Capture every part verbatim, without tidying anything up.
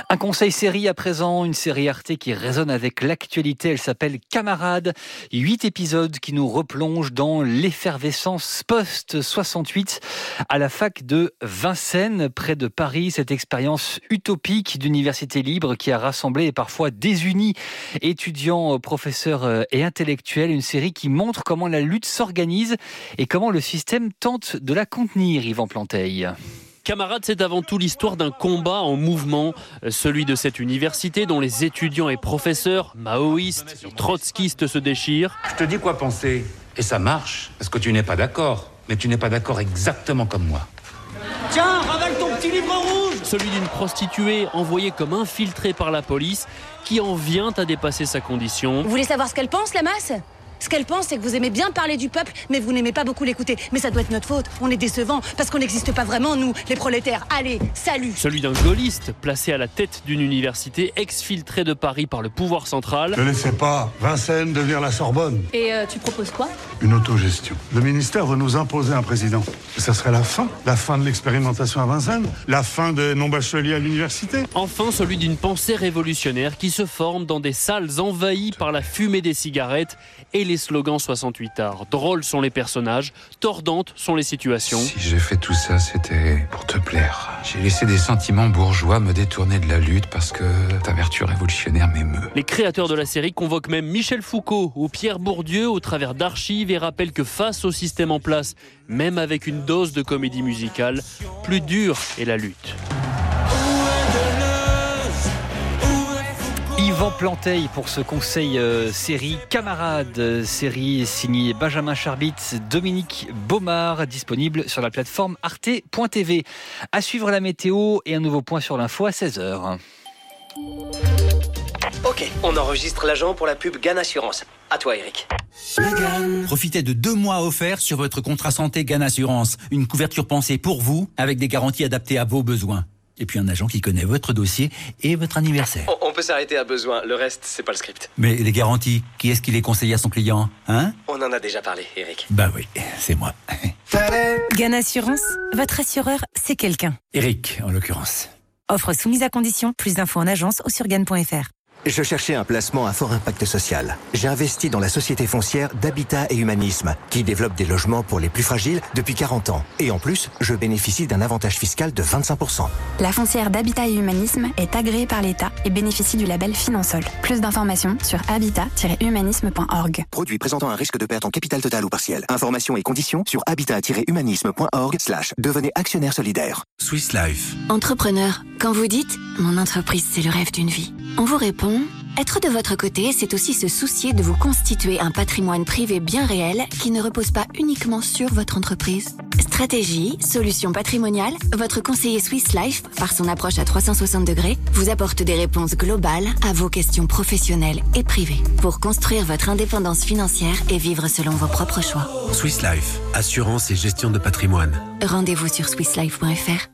Un conseil série à présent, une série Arte qui résonne avec l'actualité. Elle s'appelle Camarades. Huit épisodes qui nous replongent dans l'effervescence post-soixante-huit à la fac de Vincennes, près de Paris. Cette expérience utopique d'université libre qui a rassemblé et parfois désuni étudiants, professeurs et intellectuels. Une série qui montre comment la lutte s'organise et comment le système tente de la contenir, Yvan Planteil. Camarades, c'est avant tout l'histoire d'un combat en mouvement, celui de cette université dont les étudiants et professeurs maoïstes et trotskistes se déchirent. Je te dis quoi penser, et ça marche, parce que tu n'es pas d'accord, mais tu n'es pas d'accord exactement comme moi. Tiens, ravale ton petit livre rouge. Celui d'une prostituée envoyée comme infiltrée par la police qui en vient à dépasser sa condition. Vous voulez savoir ce qu'elle pense, la masse ? Ce qu'elle pense, c'est que vous aimez bien parler du peuple, mais vous n'aimez pas beaucoup l'écouter. Mais ça doit être notre faute. On est décevants, parce qu'on n'existe pas vraiment, nous, les prolétaires. Allez, salut. Celui d'un gaulliste placé à la tête d'une université exfiltrée de Paris par le pouvoir central. Ne laissez pas Vincennes devenir la Sorbonne. Et euh, tu proposes quoi ? Une autogestion. Le ministère veut nous imposer un président. Et ça serait la fin. La fin de l'expérimentation à Vincennes. La fin des non-bacheliers à l'université. Enfin, celui d'une pensée révolutionnaire qui se forme dans des salles envahies par la fumée des cigarettes et les slogans soixante-huit arts. Drôles sont les personnages, tordantes sont les situations. Si j'ai fait tout ça, c'était pour te plaire. J'ai laissé des sentiments bourgeois me détourner de la lutte parce que ta vertu révolutionnaire m'émeut. Les créateurs de la série convoquent même Michel Foucault ou Pierre Bourdieu au travers d'archives et rappellent que face au système en place, même avec une dose de comédie musicale, plus dure est la lutte. Yvan Planteil pour ce conseil euh, série Camarades, série signée Benjamin Charbit, Dominique Baumard, disponible sur la plateforme arte point t v. À suivre la météo et un nouveau point sur l'info à seize heures. Ok, on enregistre l'agent pour la pub Gann Assurance. À toi, Eric. Profitez de deux mois offerts sur votre contrat santé Gann Assurance. Une couverture pensée pour vous, avec des garanties adaptées à vos besoins. Et puis un agent qui connaît votre dossier et votre anniversaire. On, on peut s'arrêter à besoin, le reste, c'est pas le script. Mais les garanties, qui est-ce qui les conseille à son client, hein ? On en a déjà parlé, Eric. Bah oui, c'est moi. Gann Assurance, votre assureur, c'est quelqu'un. Eric, en l'occurrence. Offre soumise à condition, plus d'infos en agence ou sur gann point f r. Je cherchais un placement à fort impact social. J'ai investi dans la société foncière d'Habitat et Humanisme, qui développe des logements pour les plus fragiles depuis quarante ans. Et en plus, je bénéficie d'un avantage fiscal de vingt-cinq pour cent. La foncière d'Habitat et Humanisme est agréée par l'État et bénéficie du label Finansol. Plus d'informations sur habitat tiret humanisme point org. Produit présentant un risque de perte en capital total ou partiel. Informations et conditions sur habitat tiret humanisme point org slash devenez actionnaire solidaire. Swiss Life. Entrepreneur, quand vous dites « Mon entreprise, c'est le rêve d'une vie », on vous répond « Être de votre côté, c'est aussi se soucier de vous constituer un patrimoine privé bien réel qui ne repose pas uniquement sur votre entreprise. » Stratégie, solutions patrimoniales, votre conseiller Swiss Life, par son approche à trois cent soixante degrés, vous apporte des réponses globales à vos questions professionnelles et privées pour construire votre indépendance financière et vivre selon vos propres choix. Swiss Life, assurance et gestion de patrimoine. Rendez-vous sur swiss life point f r.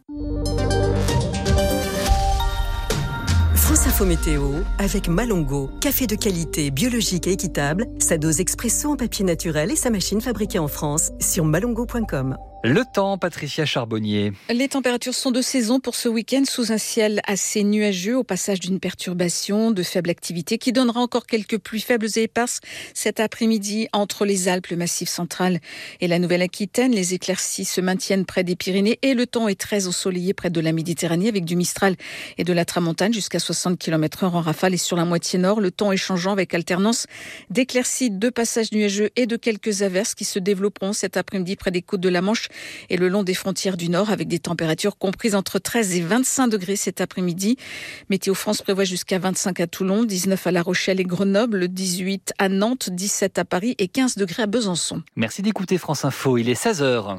France Info Météo avec Malongo, café de qualité, biologique et équitable, sa dose expresso en papier naturel et sa machine fabriquée en France sur malongo point com. Le temps, Patricia Charbonnier. Les températures sont de saison pour ce week-end sous un ciel assez nuageux au passage d'une perturbation de faible activité qui donnera encore quelques pluies faibles et éparses cet après-midi entre les Alpes, le Massif central et la Nouvelle-Aquitaine. Les éclaircies se maintiennent près des Pyrénées et le temps est très ensoleillé près de la Méditerranée avec du Mistral et de la Tramontane jusqu'à soixante kilomètres heure en rafale et sur la moitié nord. Le temps est changeant avec alternance d'éclaircies, de passages nuageux et de quelques averses qui se développeront cet après-midi près des côtes de la Manche et le long des frontières du Nord avec des températures comprises entre treize et vingt-cinq degrés cet après-midi. Météo France prévoit jusqu'à vingt-cinq à Toulon, dix-neuf à La Rochelle et Grenoble, dix-huit à Nantes, dix-sept à Paris et quinze degrés à Besançon. Merci d'écouter France Info, il est seize heures.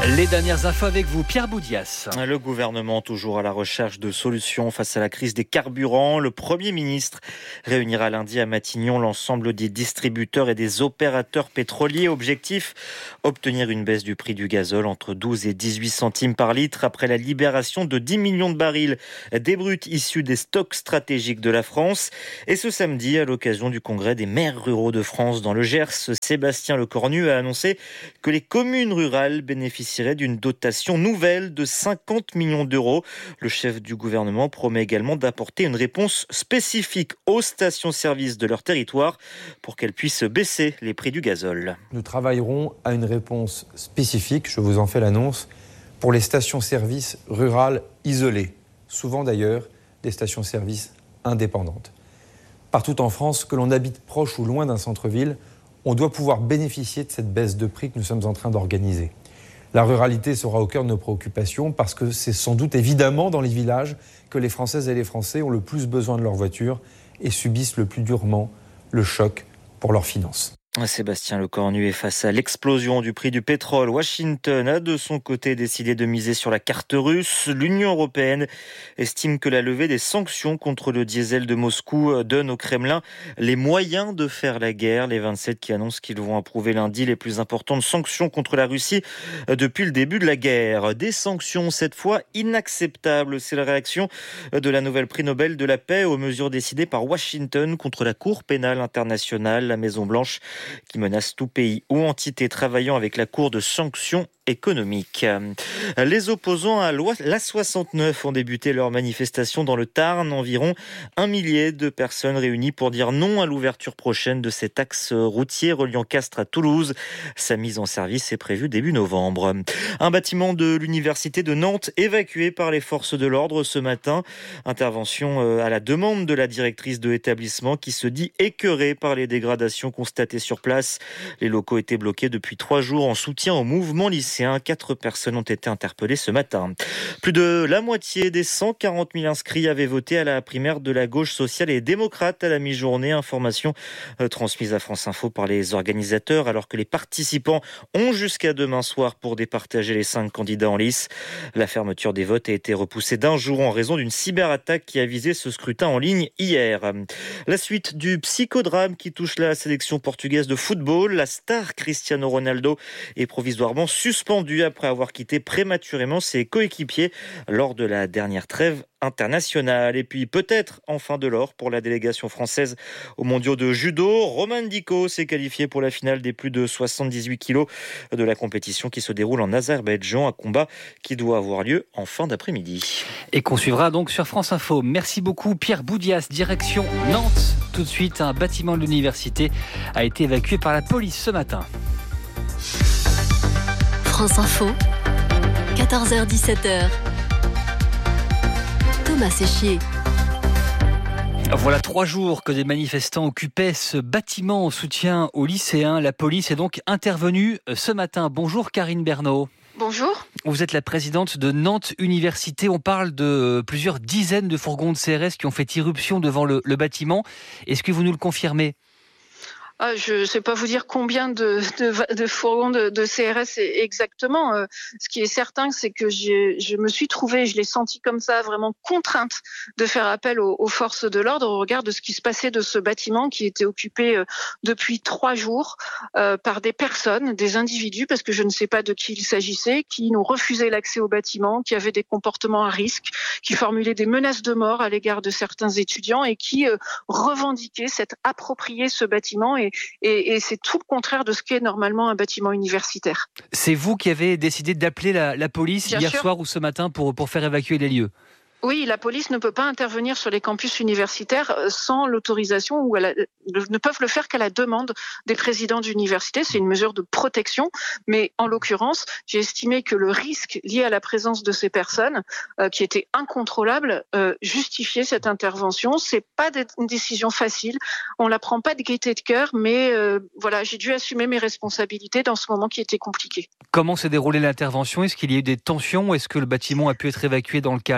Les dernières infos avec vous, Pierre Boudias. Le gouvernement toujours à la recherche de solutions face à la crise des carburants. Le Premier ministre réunira lundi à Matignon l'ensemble des distributeurs et des opérateurs pétroliers. Objectif, obtenir une baisse du prix du gazole entre douze et dix-huit centimes par litre après la libération de dix millions de barils des bruts issus des stocks stratégiques de la France. Et ce samedi, à l'occasion du congrès des maires ruraux de France dans le Gers, Sébastien Lecornu a annoncé que les communes rurales bénéficieraient d'une dotation nouvelle de cinquante millions d'euros. Le chef du gouvernement promet également d'apporter une réponse spécifique aux stations-service de leur territoire pour qu'elles puissent baisser les prix du gazole. Nous travaillerons à une réponse spécifique, je vous en fais l'annonce, pour les stations-service rurales isolées, souvent d'ailleurs des stations-service indépendantes. Partout en France, que l'on habite proche ou loin d'un centre-ville, on doit pouvoir bénéficier de cette baisse de prix que nous sommes en train d'organiser. La ruralité sera au cœur de nos préoccupations parce que c'est sans doute évidemment dans les villages que les Françaises et les Français ont le plus besoin de leur voiture et subissent le plus durement le choc pour leurs finances. Sébastien Lecornu est face à l'explosion du prix du pétrole. Washington a de son côté décidé de miser sur la carte russe. L'Union européenne estime que la levée des sanctions contre le diesel de Moscou donne au Kremlin les moyens de faire la guerre. Les vingt-sept qui annoncent qu'ils vont approuver lundi les plus importantes sanctions contre la Russie depuis le début de la guerre. Des sanctions cette fois inacceptables. C'est la réaction de la nouvelle prix Nobel de la paix aux mesures décidées par Washington contre la Cour pénale internationale. La Maison-Blanche qui menace tout pays ou entité travaillant avec la Cour de sanctions économiques. Les opposants à l'A soixante-neuf ont débuté leur manifestation dans le Tarn. Environ un millier de personnes réunies pour dire non à l'ouverture prochaine de cet axe routier reliant Castres à Toulouse. Sa mise en service est prévue début novembre. Un bâtiment de l'université de Nantes évacué par les forces de l'ordre ce matin. Intervention à la demande de la directrice de l'établissement qui se dit écœurée par les dégradations constatées sur place. Les locaux étaient bloqués depuis trois jours en soutien au mouvement lycéen. Quatre personnes ont été interpellées ce matin. Plus de la moitié des cent quarante mille inscrits avaient voté à la primaire de la gauche sociale et démocrate à la mi-journée. Information transmise à France Info par les organisateurs alors que les participants ont jusqu'à demain soir pour départager les cinq candidats en lice. La fermeture des votes a été repoussée d'un jour en raison d'une cyberattaque qui a visé ce scrutin en ligne hier. La suite du psychodrame qui touche la sélection portugaise de football. La star Cristiano Ronaldo est provisoirement suspendu après avoir quitté prématurément ses coéquipiers lors de la dernière trêve internationale. Et puis peut-être enfin de l'or pour la délégation française aux mondiaux de judo. Roman Diko s'est qualifié pour la finale des plus de soixante-dix-huit kilos de la compétition qui se déroule en Azerbaïdjan, un combat qui doit avoir lieu en fin d'après-midi. Et qu'on suivra donc sur France Info. Merci beaucoup Pierre Boudias, direction Nantes. Tout de suite, un bâtiment de l'université a été évacué par la police ce matin. France Info, quatorze heures dix-sept heures. Thomas Séchier. Voilà trois jours que des manifestants occupaient ce bâtiment en soutien aux lycéens. La police est donc intervenue ce matin. Bonjour Karine Bernot. Bonjour. Vous êtes la présidente de Nantes Université. On parle de plusieurs dizaines de fourgons de C R S qui ont fait irruption devant le, le bâtiment. Est-ce que vous nous le confirmez ? Ah, je ne sais pas vous dire combien de, de, de fourgons de, de C R S exactement. Euh, ce qui est certain, c'est que j'ai, je me suis trouvée, je l'ai senti comme ça, vraiment contrainte de faire appel aux, aux forces de l'ordre au regard de ce qui se passait de ce bâtiment qui était occupé euh, depuis trois jours euh, par des personnes, des individus, parce que je ne sais pas de qui il s'agissait, qui nous refusaient l'accès au bâtiment, qui avaient des comportements à risque, qui formulaient des menaces de mort à l'égard de certains étudiants et qui euh, revendiquaient s'être approprié ce bâtiment. Et Et, et c'est tout le contraire de ce qu'est normalement un bâtiment universitaire. C'est vous qui avez décidé d'appeler la, la police Bien hier sûr. soir ou ce matin pour, pour faire évacuer les lieux ? Oui, la police ne peut pas intervenir sur les campus universitaires sans l'autorisation ou à la, ne peuvent le faire qu'à la demande des présidents d'université. C'est une mesure de protection, mais en l'occurrence, j'ai estimé que le risque lié à la présence de ces personnes, euh, qui était incontrôlable, euh, justifiait cette intervention. C'est pas une décision facile. On la prend pas de gaieté de cœur, mais euh, voilà, j'ai dû assumer mes responsabilités dans ce moment qui était compliqué. Comment s'est déroulée l'intervention ? Est-ce qu'il y a eu des tensions ? Est-ce que le bâtiment a pu être évacué dans le calme ?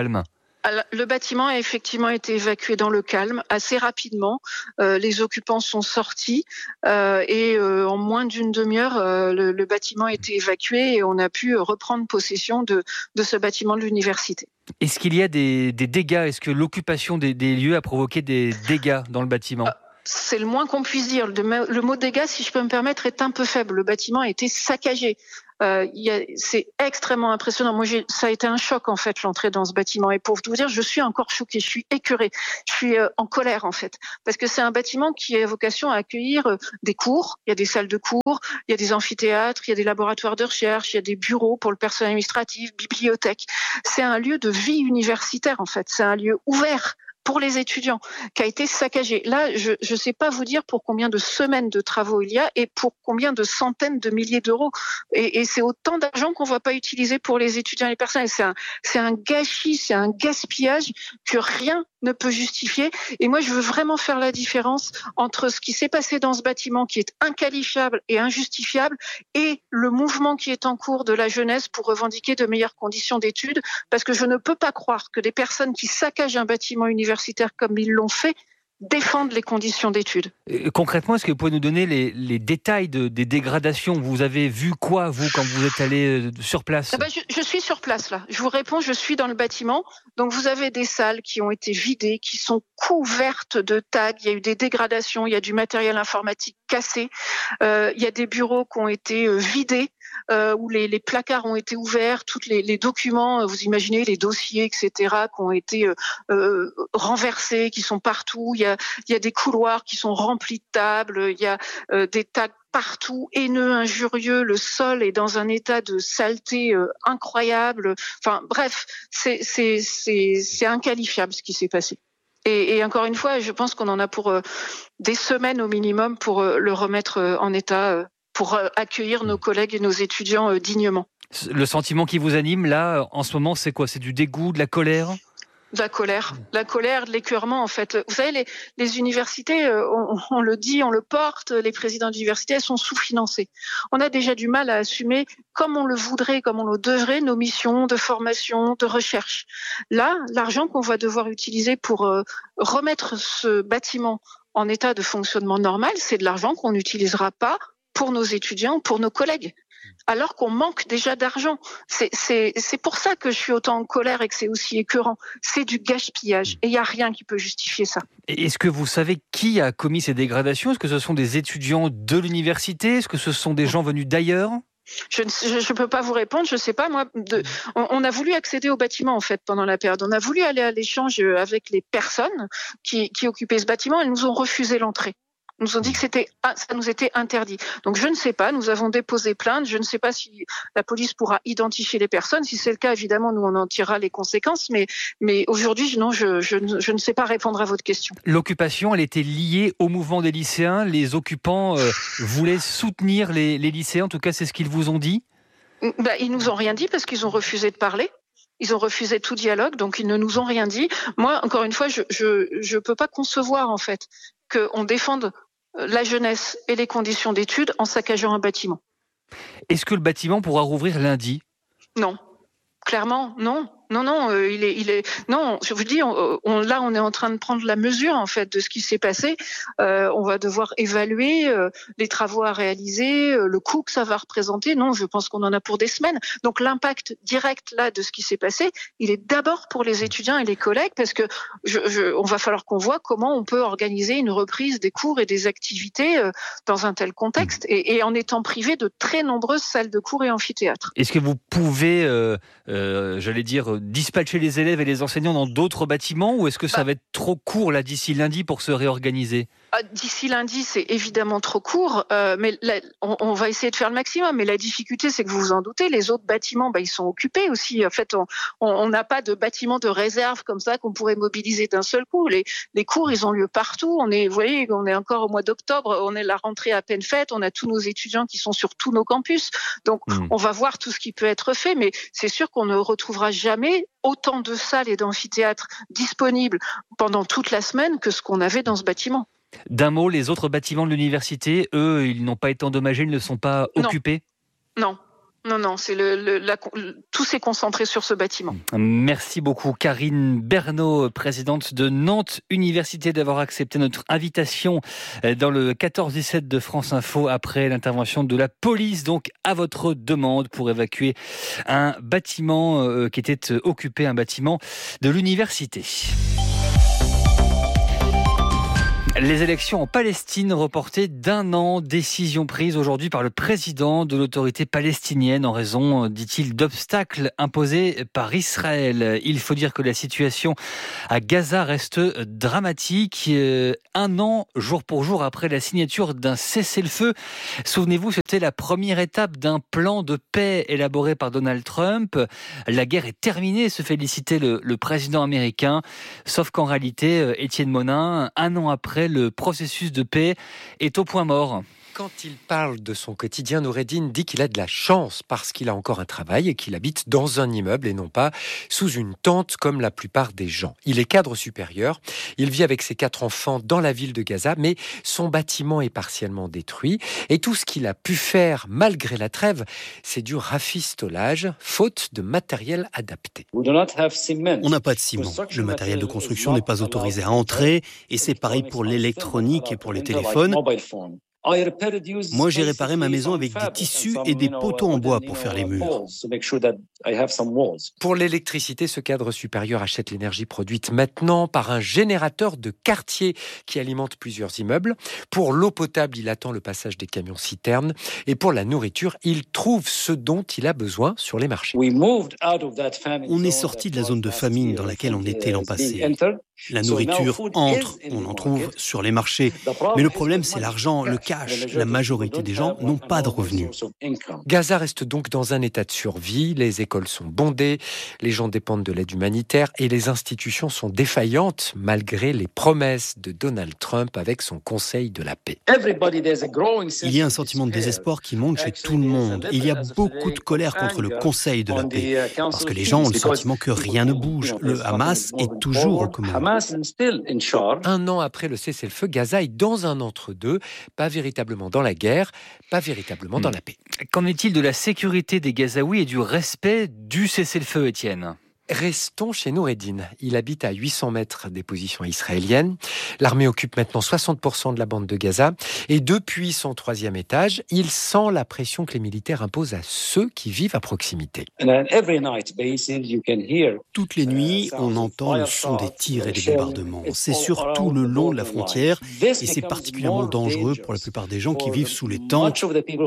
Alors, le bâtiment a effectivement été évacué dans le calme assez rapidement. Euh, les occupants sont sortis euh, et euh, en moins d'une demi-heure, euh, le, le bâtiment a été évacué et on a pu reprendre possession de, de ce bâtiment de l'université. Est-ce qu'il y a des, des dégâts ? Est-ce que l'occupation des, des lieux a provoqué des dégâts dans le bâtiment ? euh, C'est le moins qu'on puisse dire. Le mot dégâts, si je peux me permettre, est un peu faible. Le bâtiment a été saccagé. Euh, y a, c'est extrêmement impressionnant. Moi, j'ai, ça a été un choc en fait l'entrée dans ce bâtiment. Et pour vous dire, je suis encore choquée, je suis écœurée, je suis euh, en colère en fait, parce que c'est un bâtiment qui a vocation à accueillir euh, des cours. Il y a des salles de cours, il y a des amphithéâtres, il y a des laboratoires de recherche, il y a des bureaux pour le personnel administratif, bibliothèque. C'est un lieu de vie universitaire en fait. C'est un lieu ouvert pour les étudiants, qui a été saccagé. Là, je ne sais pas vous dire pour combien de semaines de travaux il y a et pour combien de centaines de milliers d'euros. Et, et c'est autant d'argent qu'on ne va pas utiliser pour les étudiants et les personnels. C'est un, c'est un gâchis, c'est un gaspillage que rien ne peut justifier. Et moi, je veux vraiment faire la différence entre ce qui s'est passé dans ce bâtiment, qui est inqualifiable et injustifiable, et le mouvement qui est en cours de la jeunesse pour revendiquer de meilleures conditions d'études, parce que je ne peux pas croire que des personnes qui saccagent un bâtiment universitaire comme ils l'ont fait, défendent les conditions d'études. Concrètement, est-ce que vous pouvez nous donner les, les détails de, des dégradations ? Vous avez vu quoi, vous, quand vous êtes allé sur place ? Ah ben je, je suis sur place, là. Je vous réponds, je suis dans le bâtiment. Donc, vous avez des salles qui ont été vidées, qui sont couvertes de tags. Il y a eu des dégradations, il y a du matériel informatique cassé. Euh, il y a des bureaux qui ont été euh, vidés. Euh, où les, les placards ont été ouverts, tous les, les documents, vous imaginez les dossiers, et cetera, qui ont été euh, euh, renversés, qui sont partout. Il y a, il y a des couloirs qui sont remplis de tables, il y a euh, des tags partout, haineux, injurieux. Le sol est dans un état de saleté euh, incroyable. Enfin, bref, c'est, c'est, c'est, c'est inqualifiable ce qui s'est passé. Et, et encore une fois, je pense qu'on en a pour euh, des semaines au minimum pour euh, le remettre euh, en état. Euh, pour accueillir nos collègues et nos étudiants dignement. Le sentiment qui vous anime, là, en ce moment, c'est quoi ? C'est du dégoût, de la colère ? De la colère, la colère, de l'écœurement, en fait. Vous savez, les, les universités, on, on le dit, on le porte, les présidents d'université, elles sont sous-financées. On a déjà du mal à assumer, comme on le voudrait, comme on le devrait, nos missions de formation, de recherche. Là, l'argent qu'on va devoir utiliser pour euh, remettre ce bâtiment en état de fonctionnement normal, c'est de l'argent qu'on n'utilisera pas pour nos étudiants, pour nos collègues, alors qu'on manque déjà d'argent. C'est, c'est, c'est pour ça que je suis autant en colère et que c'est aussi écœurant. C'est du gaspillage et il n'y a rien qui peut justifier ça. Et est-ce que vous savez qui a commis ces dégradations ? Est-ce que ce sont des étudiants de l'université ? Est-ce que ce sont des gens venus d'ailleurs ? Je ne peux pas vous répondre, je ne sais pas. Moi, de, on, on a voulu accéder au bâtiment en fait pendant la période. On a voulu aller à l'échange avec les personnes qui, qui occupaient ce bâtiment. Elles nous ont refusé l'entrée. Nous ont dit que c'était, ça nous était interdit. Donc je ne sais pas, nous avons déposé plainte, je ne sais pas si la police pourra identifier les personnes. Si c'est le cas, évidemment, nous on en tirera les conséquences. Mais, mais aujourd'hui, non, je, je, je ne sais pas répondre à votre question. L'occupation, elle était liée au mouvement des lycéens. Les occupants euh, voulaient soutenir les, les lycéens. En tout cas, c'est ce qu'ils vous ont dit ? Bah, ils nous ont rien dit parce qu'ils ont refusé de parler. Ils ont refusé tout dialogue, donc ils ne nous ont rien dit. Moi, encore une fois, je je, je peux pas concevoir en fait qu'on défende la jeunesse et les conditions d'études en saccageant un bâtiment. Est-ce que le bâtiment pourra rouvrir lundi ? Non. Clairement, non. Non, non, euh, il est, il est. Non, je vous dis, on, on, là, on est en train de prendre la mesure en fait de ce qui s'est passé. Euh, on va devoir évaluer euh, les travaux à réaliser, euh, le coût que ça va représenter. Non, je pense qu'on en a pour des semaines. Donc, l'impact direct là de ce qui s'est passé, il est d'abord pour les étudiants et les collègues, parce que je, je, on va falloir qu'on voit comment on peut organiser une reprise des cours et des activités euh, dans un tel contexte, et, et en étant privé de très nombreuses salles de cours et amphithéâtres. Est-ce que vous pouvez, euh, euh, j'allais dire, dispatcher les élèves et les enseignants dans d'autres bâtiments, ou est-ce que ça bah, va être trop court là d'ici lundi pour se réorganiser ? D'ici lundi, c'est évidemment trop court, euh, mais la, on, on va essayer de faire le maximum. Mais la difficulté, c'est que vous vous en doutez, les autres bâtiments, bah, ils sont occupés aussi. En fait, on n'a pas de bâtiment de réserve comme ça qu'on pourrait mobiliser d'un seul coup. Les, les cours, ils ont lieu partout. On est, vous voyez, on est encore au mois d'octobre, on est la rentrée à peine faite, on a tous nos étudiants qui sont sur tous nos campus. Donc, mmh. on va voir tout ce qui peut être fait, mais c'est sûr qu'on ne retrouvera jamais autant de salles et d'amphithéâtres disponibles pendant toute la semaine que ce qu'on avait dans ce bâtiment. D'un mot, les autres bâtiments de l'université, eux, ils n'ont pas été endommagés, ils ne sont pas non. occupés ? Non. Non, non, c'est le, le, la, tout s'est concentré sur ce bâtiment. Merci beaucoup Karine Bernot, présidente de Nantes Université, d'avoir accepté notre invitation dans le quatorze dix-sept de France Info après l'intervention de la police, donc à votre demande, pour évacuer un bâtiment qui était occupé, un bâtiment de l'université. Les élections en Palestine reportées d'un an, décision prise aujourd'hui par le président de l'autorité palestinienne en raison, dit-il, d'obstacles imposés par Israël. Il faut dire que la situation à Gaza reste dramatique. Un an, jour pour jour, après la signature d'un cessez-le-feu. Souvenez-vous, c'était la première étape d'un plan de paix élaboré par Donald Trump. La guerre est terminée, se félicitait le, le président américain. Sauf qu'en réalité, Étienne Monin, un an après, le processus de paix est au point mort. Quand il parle de son quotidien, Noureddine dit qu'il a de la chance parce qu'il a encore un travail et qu'il habite dans un immeuble et non pas sous une tente comme la plupart des gens. Il est cadre supérieur, il vit avec ses quatre enfants dans la ville de Gaza, mais son bâtiment est partiellement détruit et tout ce qu'il a pu faire malgré la trêve, c'est du rafistolage, faute de matériel adapté. On n'a pas de ciment. Le matériel de construction n'est pas autorisé à entrer et c'est pareil pour l'électronique et pour les téléphones. Moi, j'ai réparé ma maison avec des tissus et des poteaux en bois pour faire les murs. Pour l'électricité, ce cadre supérieur achète l'énergie produite maintenant par un générateur de quartier qui alimente plusieurs immeubles. Pour l'eau potable, il attend le passage des camions-citernes. Et pour la nourriture, il trouve ce dont il a besoin sur les marchés. On est sorti de la zone de famine dans laquelle on était l'an passé. La nourriture entre, on en trouve sur les marchés. Mais le problème, c'est l'argent, le cash. La majorité des gens n'ont pas de revenus. Gaza reste donc dans un état de survie. Les écoles sont bondées, les gens dépendent de l'aide humanitaire et les institutions sont défaillantes malgré les promesses de Donald Trump avec son Conseil de la paix. Il y a un sentiment de désespoir qui monte chez tout le monde. Il y a beaucoup de colère contre le Conseil de la paix parce que les gens ont le sentiment que rien ne bouge. Le Hamas est toujours aux commandes. Un an après le cessez-le-feu, Gaza est dans un entre-deux, pas véritablement dans la guerre, pas véritablement dans la paix. Qu'en est-il de la sécurité des Gazaouis et du respect du cessez-le-feu, Étienne ? Restons chez Noureddine. Il habite à huit cents mètres des positions israéliennes. L'armée occupe maintenant soixante pour cent de la bande de Gaza. Et depuis son troisième étage, il sent la pression que les militaires imposent à ceux qui vivent à proximité. Toutes les nuits, on entend le son des tirs et des bombardements. C'est surtout le long de la frontière et c'est particulièrement dangereux pour la plupart des gens qui vivent sous les tentes.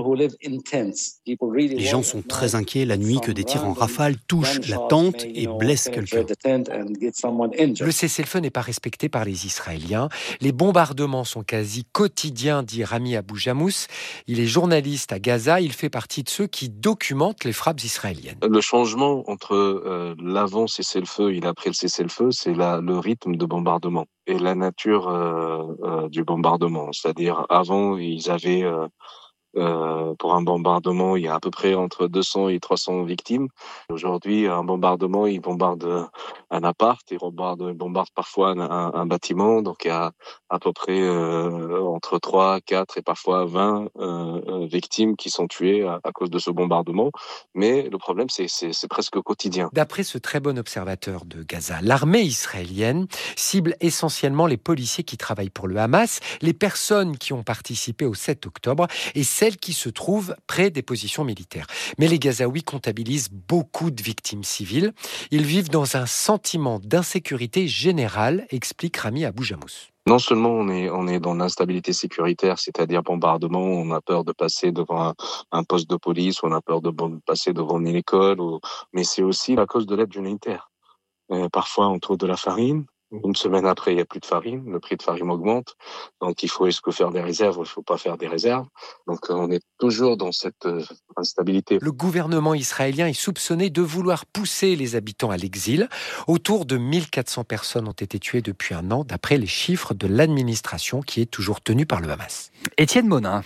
Les gens sont très inquiets la nuit que des tirs en rafale touchent la tente et blesse quelqu'un. Le cessez-le-feu n'est pas respecté par les Israéliens. Les bombardements sont quasi quotidiens, dit Rami Abou Jamous. Il est journaliste à Gaza. Il fait partie de ceux qui documentent les frappes israéliennes. Le changement entre euh, l'avant cessez-le-feu et l'après le cessez-le-feu, c'est la, le rythme de bombardement et la nature euh, euh, du bombardement. C'est-à-dire, avant, ils avaient... Euh, Euh, pour un bombardement, il y a à peu près entre deux cents et trois cents victimes. Aujourd'hui, un bombardement, il bombarde un appart, il bombarde, il bombarde parfois un, un, un bâtiment. Donc, il y a à peu près euh, entre trois, quatre et parfois vingt euh, victimes qui sont tuées à, à cause de ce bombardement. Mais le problème, c'est, c'est, c'est presque quotidien. D'après ce très bon observateur de Gaza, l'armée israélienne cible essentiellement les policiers qui travaillent pour le Hamas, les personnes qui ont participé au sept octobre et celles qui se trouvent près des positions militaires. Mais les Gazaouis comptabilisent beaucoup de victimes civiles. Ils vivent dans un sentiment d'insécurité générale, explique Rami Abou Jamous. Non seulement on est on est dans l'instabilité sécuritaire, c'est-à-dire bombardement, on a peur de passer devant un, un poste de police, on a peur de passer devant une école, ou, mais c'est aussi à cause de l'aide humanitaire. Euh, parfois on trouve de la farine. Une semaine après, il n'y a plus de farine, le prix de farine augmente, donc il faut est-ce que faire des réserves, il ne faut pas faire des réserves. Donc on est toujours dans cette euh, instabilité. Le gouvernement israélien est soupçonné de vouloir pousser les habitants à l'exil. Autour de mille quatre cents personnes ont été tuées depuis un an, d'après les chiffres de l'administration qui est toujours tenue par le Hamas. Étienne Monin.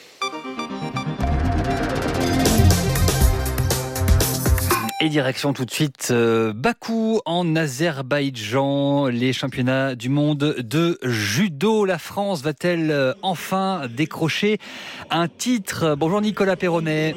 Et direction tout de suite euh, Bakou en Azerbaïdjan, les championnats du monde de judo. La France va-t-elle euh, enfin décrocher un titre ? Bonjour Nicolas Perronnet.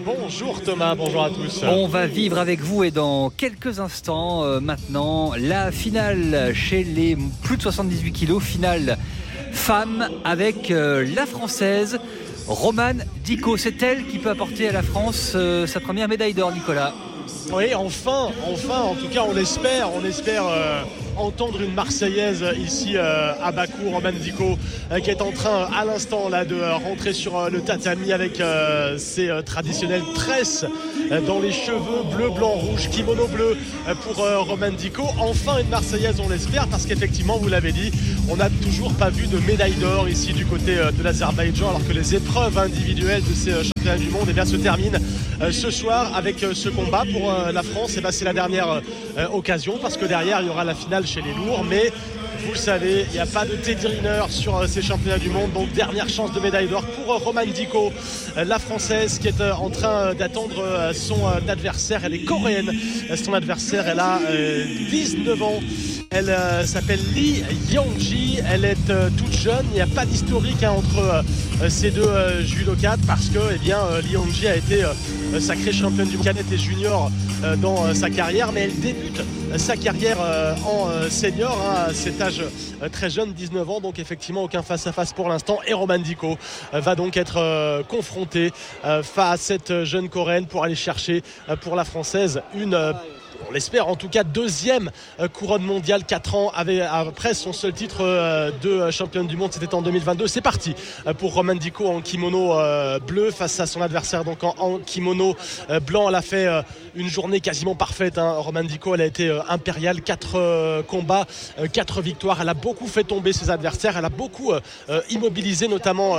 Bonjour Thomas, bonjour à tous. On va vivre avec vous et dans quelques instants euh, maintenant la finale chez les plus de soixante-dix-huit kilos, finale femme avec euh, la Française Romane Dicot. C'est elle qui peut apporter à la France euh, sa première médaille d'or, Nicolas. Oui, enfin, enfin, en tout cas on l'espère, on espère euh, entendre une Marseillaise ici euh, à Bakou, Romane Dicot euh, qui est en train à l'instant là de euh, rentrer sur euh, le tatami avec euh, ses euh, traditionnelles tresses euh, dans les cheveux bleu, blanc, rouge, kimono bleu euh, pour euh, Romane Dicot. Enfin une Marseillaise, on l'espère, parce qu'effectivement vous l'avez dit, on n'a toujours pas vu de médaille d'or ici du côté euh, de l'Azerbaïdjan, alors que les épreuves individuelles de ces euh, championnats du monde eh bien, se terminent euh, ce soir avec euh, ce combat pour euh, la France. Et ben, c'est la dernière euh, occasion, parce que derrière il y aura la finale chez les lourds, mais vous le savez, il n'y a pas de Teddy Riner sur euh, ces championnats du monde, donc dernière chance de médaille d'or pour euh, Romane Dicot, euh, la Française qui est euh, en train euh, d'attendre euh, son euh, adversaire. Elle est coréenne, euh, son adversaire, elle a euh, dix-neuf ans. Elle euh, s'appelle Lee Yong-ji, elle est euh, toute jeune, il n'y a pas d'historique hein, entre euh, ces deux euh, judokates, parce que eh bien, euh, Lee Yong-ji a été euh, sacrée championne du monde cadette et junior euh, dans euh, sa carrière, mais elle débute euh, sa carrière euh, en euh, senior hein, à cet âge euh, très jeune, dix-neuf ans, donc effectivement aucun face-à-face pour l'instant, et Romane Dicot euh, va donc être euh, confrontée euh, face à cette jeune coréenne pour aller chercher euh, pour la Française une euh, on l'espère en tout cas deuxième couronne mondiale, quatre ans après son seul titre de championne du monde, c'était en deux mille vingt-deux. C'est parti pour Romane Dicot en kimono bleu face à son adversaire donc en kimono blanc. Elle a fait une journée quasiment parfaite hein. Romane Dicot, elle a été impériale, quatre combats, quatre victoires, elle a beaucoup fait tomber ses adversaires, elle a beaucoup immobilisé notamment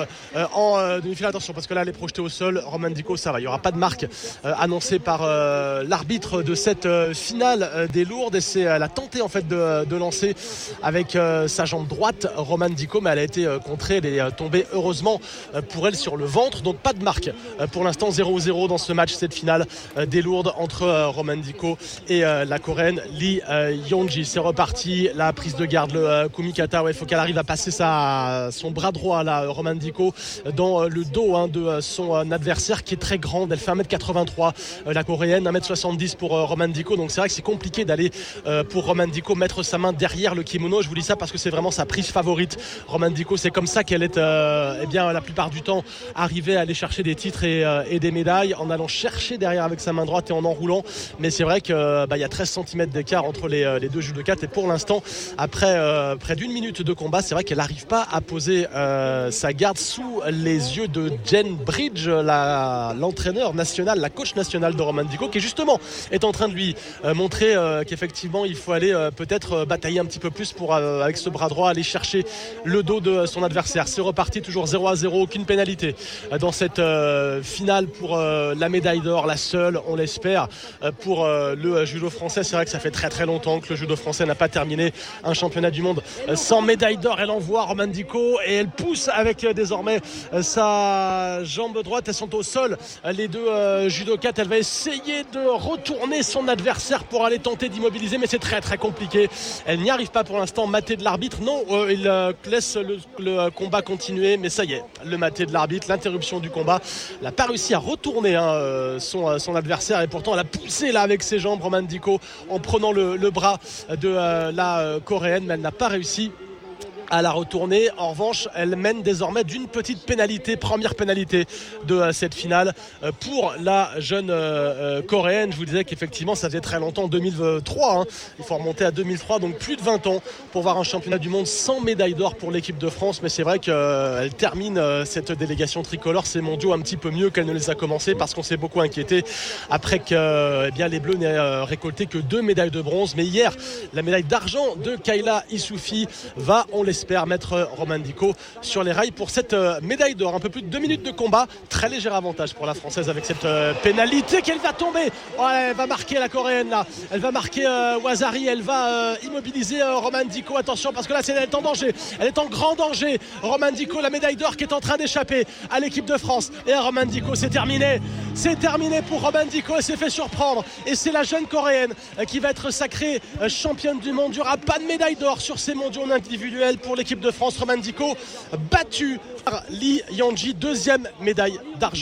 en demi-finale. Attention parce que là elle est projetée au sol, Romane Dicot ça va, il n'y aura pas de marque annoncée par l'arbitre de cette finale des lourdes, et c'est elle a tenté en fait de, de lancer avec euh, sa jambe droite Romane Dicot, mais elle a été euh, contrée, elle est euh, tombée heureusement euh, pour elle sur le ventre, donc pas de marque euh, pour l'instant. Zéro zéro dans ce match, cette finale euh, des lourdes entre euh, Romane Dicot et euh, la coréenne Lee euh, Yong-ji. C'est reparti, la prise de garde, le euh, kumikata, il ouais, faut qu'elle arrive à passer sa, son bras droit là, Romane Dicot dans euh, le dos hein, de euh, son euh, adversaire qui est très grande, elle fait un mètre quatre-vingt-trois euh, la coréenne, un mètre soixante-dix pour euh, Romane Dicot. Donc c'est vrai que c'est compliqué d'aller euh, pour Romane Dicot mettre sa main derrière le kimono. Je vous dis ça parce que c'est vraiment sa prise favorite. Romane Dicot, c'est comme ça qu'elle est euh, eh bien, la plupart du temps arrivée à aller chercher des titres et, euh, et des médailles, en allant chercher derrière avec sa main droite et en enroulant. Mais c'est vrai qu'il bah, y a treize centimètres d'écart entre les, les deux judokates, et pour l'instant, après euh, près d'une minute de combat, c'est vrai qu'elle n'arrive pas à poser euh, sa garde sous les yeux de Jen Bridge, la, l'entraîneur national, la coach nationale de Romane Dicot, qui justement est en train de lui Euh, montrer euh, qu'effectivement il faut aller euh, peut-être euh, batailler un petit peu plus pour euh, avec ce bras droit aller chercher le dos de son adversaire. C'est reparti, toujours zéro à zéro, aucune pénalité euh, dans cette euh, finale pour euh, la médaille d'or, la seule on l'espère euh, pour euh, le euh, judo français. C'est vrai que ça fait très très longtemps que le judo français n'a pas terminé un championnat du monde euh, sans médaille d'or. Elle envoie Romane Dicot et elle pousse avec euh, désormais euh, sa jambe droite. Elles sont au sol euh, les deux euh, judokates. Elle va essayer de retourner son adversaire pour aller tenter d'immobiliser, mais c'est très très compliqué. Elle n'y arrive pas pour l'instant. Maté de l'arbitre, non, euh, il euh, laisse le, le combat continuer, mais ça y est, le maté de l'arbitre, l'interruption du combat. Elle n'a pas réussi à retourner hein, son, son adversaire, et pourtant elle a poussé là avec ses jambes Romane Dicot en prenant le, le bras de euh, la euh, coréenne, mais elle n'a pas réussi à la retourner. En revanche, elle mène désormais d'une petite pénalité, première pénalité de euh, cette finale euh, pour la jeune euh, euh, coréenne. Je vous disais qu'effectivement ça faisait très longtemps, deux mille trois hein. Il faut remonter à deux mille trois, donc plus de vingt ans pour voir un championnat du monde sans médaille d'or pour l'équipe de France. Mais c'est vrai qu'elle euh, termine euh, cette délégation tricolore, ces mondiaux, un petit peu mieux qu'elle ne les a commencés, parce qu'on s'est beaucoup inquiété après que euh, eh bien, les Bleus n'aient euh, récolté que deux médailles de bronze. Mais hier, la médaille d'argent de Kayla Issoufi va, on l'espère, mettre Romane Dicot sur les rails pour cette euh, médaille d'or. Un peu plus de deux minutes de combat, très léger avantage pour la Française avec cette euh, pénalité qu'elle va tomber. Oh, elle va marquer la coréenne là, elle va marquer euh, Wazari, elle va euh, immobiliser euh, Romane Dicot. Attention parce que là c'est, elle est en danger, elle est en grand danger. Romane Dicot, la médaille d'or qui est en train d'échapper à l'équipe de France, et à Romane Dicot, c'est terminé, c'est terminé pour Romane Dicot. Elle s'est fait surprendre, et c'est la jeune coréenne euh, qui va être sacrée euh, championne du monde. Il n'y aura pas de médaille d'or sur ces mondiaux individuels pour l'équipe de France. Romane Dicot battue par Lee Yong-ji, deuxième médaille d'argent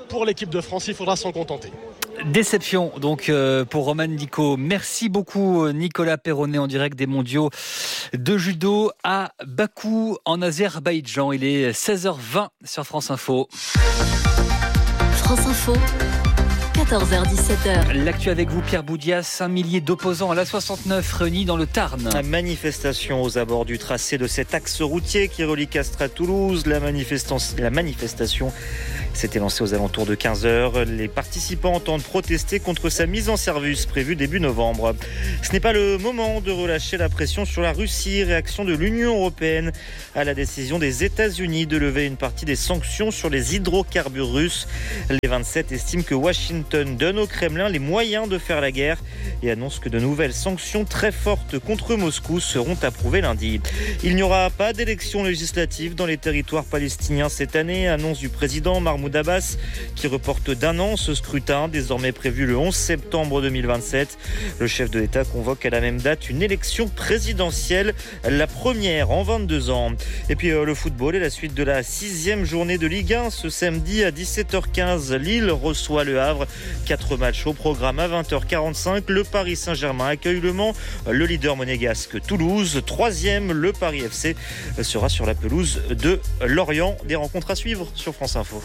pour l'équipe de France, il faudra s'en contenter. Déception donc pour Roman Dico. Merci beaucoup Nicolas Perronnet en direct des mondiaux de judo à Bakou en Azerbaïdjan. Il est seize heures vingt sur France Info. France Info. quatorze heures dix-sept heures. L'actu avec vous, Pierre Boudias. Un millier d'opposants à l'A soixante-neuf réunis dans le Tarn. La manifestation aux abords du tracé de cet axe routier qui relie Castres à Toulouse. La, la manifestation s'était lancée aux alentours de quinze heures. Les participants entendent protester contre sa mise en service prévue début novembre. Ce n'est pas le moment de relâcher la pression sur la Russie. Réaction de l'Union européenne à la décision des États-Unis de lever une partie des sanctions sur les hydrocarbures russes. Les vingt-sept estiment que Washington donne au Kremlin les moyens de faire la guerre et annonce que de nouvelles sanctions très fortes contre Moscou seront approuvées lundi. Il n'y aura pas d'élection législative dans les territoires palestiniens cette année, annonce du président Mahmoud Abbas qui reporte d'un an ce scrutin désormais prévu le onze septembre deux mille vingt-sept. Le chef de l'État convoque à la même date une élection présidentielle, la première en vingt-deux ans. Et puis euh, le football et la suite de la sixième journée de Ligue un ce samedi à dix-sept heures quinze. Lille reçoit le Havre. Quatre matchs au programme à vingt heures quarante-cinq. Le Paris Saint-Germain accueille Le Mans. Le leader monégasque Toulouse. Troisième, le Paris F C sera sur la pelouse de Lorient. Des rencontres à suivre sur France Info.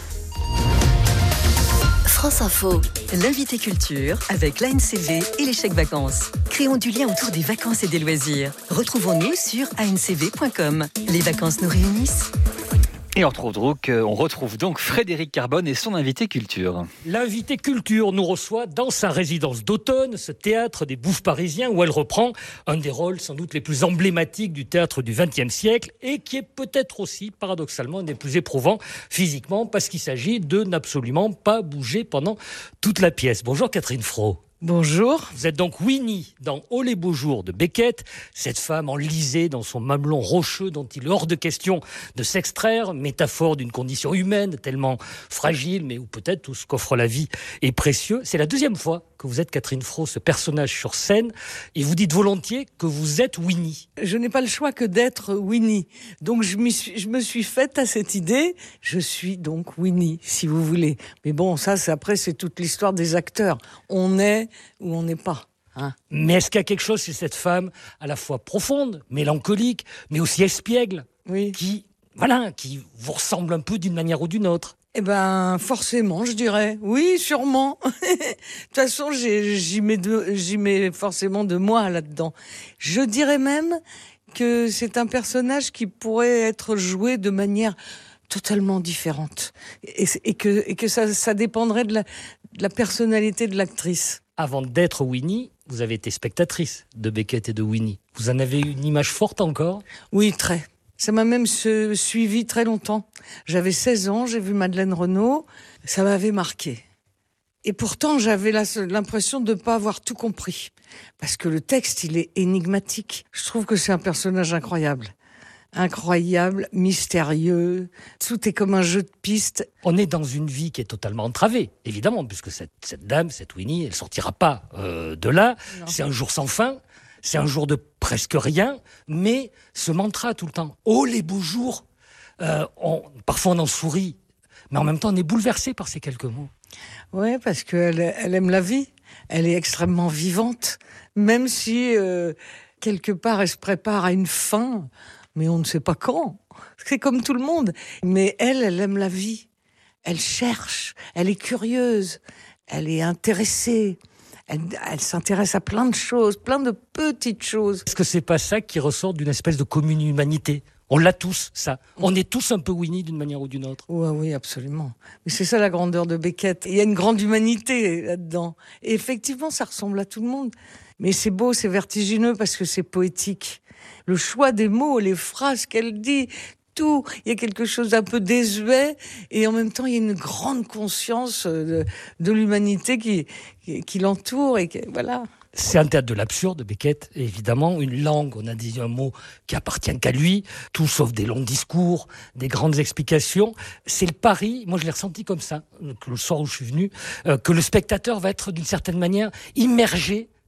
France Info. L'invité culture avec l'A N C V et les chèques vacances. Créons du lien autour des vacances et des loisirs. Retrouvons-nous sur a n c v point com. Les vacances nous réunissent. Et on retrouve, donc, on retrouve donc Frédéric Carbone et son invité culture. L'invité culture nous reçoit dans sa résidence d'automne, ce théâtre des Bouffes parisiens, où elle reprend un des rôles sans doute les plus emblématiques du théâtre du vingtième siècle et qui est peut-être aussi, paradoxalement, un des plus éprouvants physiquement parce qu'il s'agit de n'absolument pas bouger pendant toute la pièce. Bonjour Catherine Fro. Bonjour. Vous êtes donc Winnie dans Oh les beaux jours de Beckett, cette femme enlisée dans son mamelon rocheux dont il est hors de question de s'extraire, métaphore d'une condition humaine tellement fragile, mais où peut-être tout ce qu'offre la vie est précieux. C'est la deuxième fois que vous êtes Catherine Fro, ce personnage sur scène, et vous dites volontiers que vous êtes Winnie. Je n'ai pas le choix que d'être Winnie. Donc je, m'y suis, je me suis faite à cette idée, je suis donc Winnie, si vous voulez. Mais bon, ça, c'est, après, c'est toute l'histoire des acteurs. On est ou on n'est pas. Hein. Mais est-ce qu'il y a quelque chose chez cette femme à la fois profonde, mélancolique, mais aussi espiègle, oui. qui, voilà, qui vous ressemble un peu d'une manière ou d'une autre? Eh ben, forcément, je dirais. Oui, sûrement. De toute façon, j'ai, j'y mets de, j'y mets forcément de moi là-dedans. Je dirais même que c'est un personnage qui pourrait être joué de manière totalement différente. Et, et que, et que ça, ça dépendrait de la, de la personnalité de l'actrice. Avant d'être Winnie, vous avez été spectatrice de Beckett et de Winnie. Vous en avez une image forte encore? Oui, très. Ça m'a même suivi très longtemps. J'avais seize ans, j'ai vu Madeleine Renaud. Ça m'avait marqué. Et pourtant, j'avais la, l'impression de ne pas avoir tout compris. Parce que le texte, il est énigmatique. Je trouve que c'est un personnage incroyable. Incroyable, mystérieux. Tout est comme un jeu de pistes. On est dans une vie qui est totalement entravée, évidemment, puisque cette, cette dame, cette Winnie, elle ne sortira pas euh, de là. Non. C'est un jour sans fin. C'est un jour de presque rien, mais ce mantra tout le temps. Oh, les beaux jours euh, on, Parfois on en sourit, mais en même temps on est bouleversé par ces quelques mots. Oui, parce qu'elle elle aime la vie. Elle est extrêmement vivante, même si euh, quelque part elle se prépare à une fin, mais on ne sait pas quand. C'est comme tout le monde. Mais elle, elle aime la vie. Elle cherche, elle est curieuse, elle est intéressée. Elle, elle s'intéresse à plein de choses, plein de petites choses. Est-ce que c'est pas ça qui ressort d'une espèce de commune humanité? On l'a tous, ça. On est tous un peu Winnie d'une manière ou d'une autre. Oui, oui, absolument. Mais c'est ça la grandeur de Beckett. Il y a une grande humanité là-dedans. Et effectivement, ça ressemble à tout le monde. Mais c'est beau, c'est vertigineux parce que c'est poétique. Le choix des mots, les phrases qu'elle dit, tout. Il y a quelque chose d'un peu désuet et en même temps, il y a une grande conscience de, de l'humanité qui, qui, qui l'entoure et qui, voilà. C'est un théâtre de l'absurde, Beckett, évidemment. Une langue, on a dit un mot qui appartient qu'à lui. Tout sauf des longs discours, des grandes explications. C'est le pari, moi je l'ai ressenti comme ça, le soir où je suis venu, euh, que le spectateur va être d'une certaine manière immergé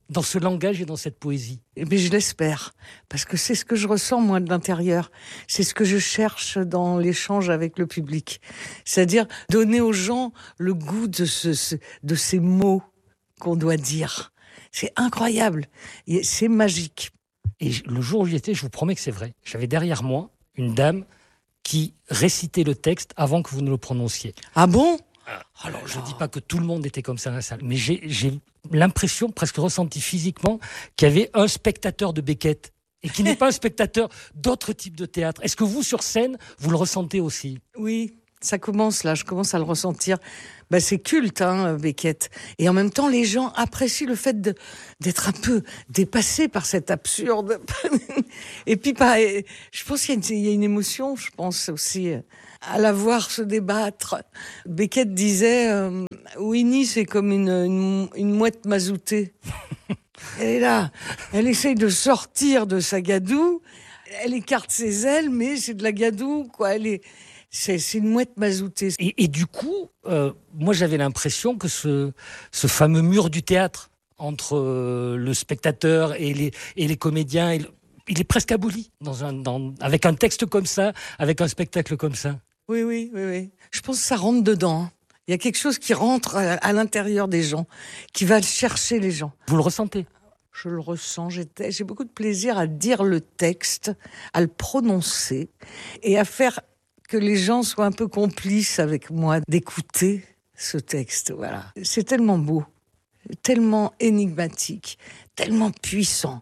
dans ce langage et dans cette poésie. Mais je l'espère, parce que c'est ce que je ressens, moi, de l'intérieur. C'est ce que je cherche dans l'échange avec le public. C'est-à-dire donner aux gens le goût de, ce, de ces mots qu'on doit dire. C'est incroyable. Et c'est magique. Et le jour où j'y étais, je vous promets que c'est vrai. J'avais derrière moi une dame qui récitait le texte avant que vous ne le prononciez. Ah bon ? Alors, je ne dis pas que tout le monde était comme ça dans la salle, mais j'ai, j'ai l'impression, presque ressenti physiquement, qu'il y avait un spectateur de Beckett et qui n'est pas un spectateur d'autres types de théâtre. Est-ce que vous, sur scène, vous le ressentez aussi ? Oui, ça commence là, je commence à le ressentir. Ben, c'est culte, hein, Beckett. Et en même temps, les gens apprécient le fait de, d'être un peu dépassés par cet absurde. Et puis, bah, je pense qu'il y a, une, il y a une émotion, je pense aussi, à la voir se débattre. Beckett disait, euh, Winnie, c'est comme une, une, une mouette mazoutée. Elle est là, elle essaye de sortir de sa gadoue, elle écarte ses ailes, mais c'est de la gadoue, quoi. Elle est... C'est, c'est une mouette mazoutée. Et, et du coup, euh, moi j'avais l'impression que ce, ce fameux mur du théâtre entre euh, le spectateur et les, et les comédiens, il, il est presque aboli dans un, dans, avec un texte comme ça, avec un spectacle comme ça. Oui, oui, oui, oui. Je pense que ça rentre dedans. Il y a quelque chose qui rentre à, à l'intérieur des gens, qui va chercher les gens. Vous le ressentez ? Je le ressens. J'ai, j'ai beaucoup de plaisir à dire le texte, à le prononcer et à faire que les gens soient un peu complices avec moi d'écouter ce texte. Voilà. C'est tellement beau, tellement énigmatique, tellement puissant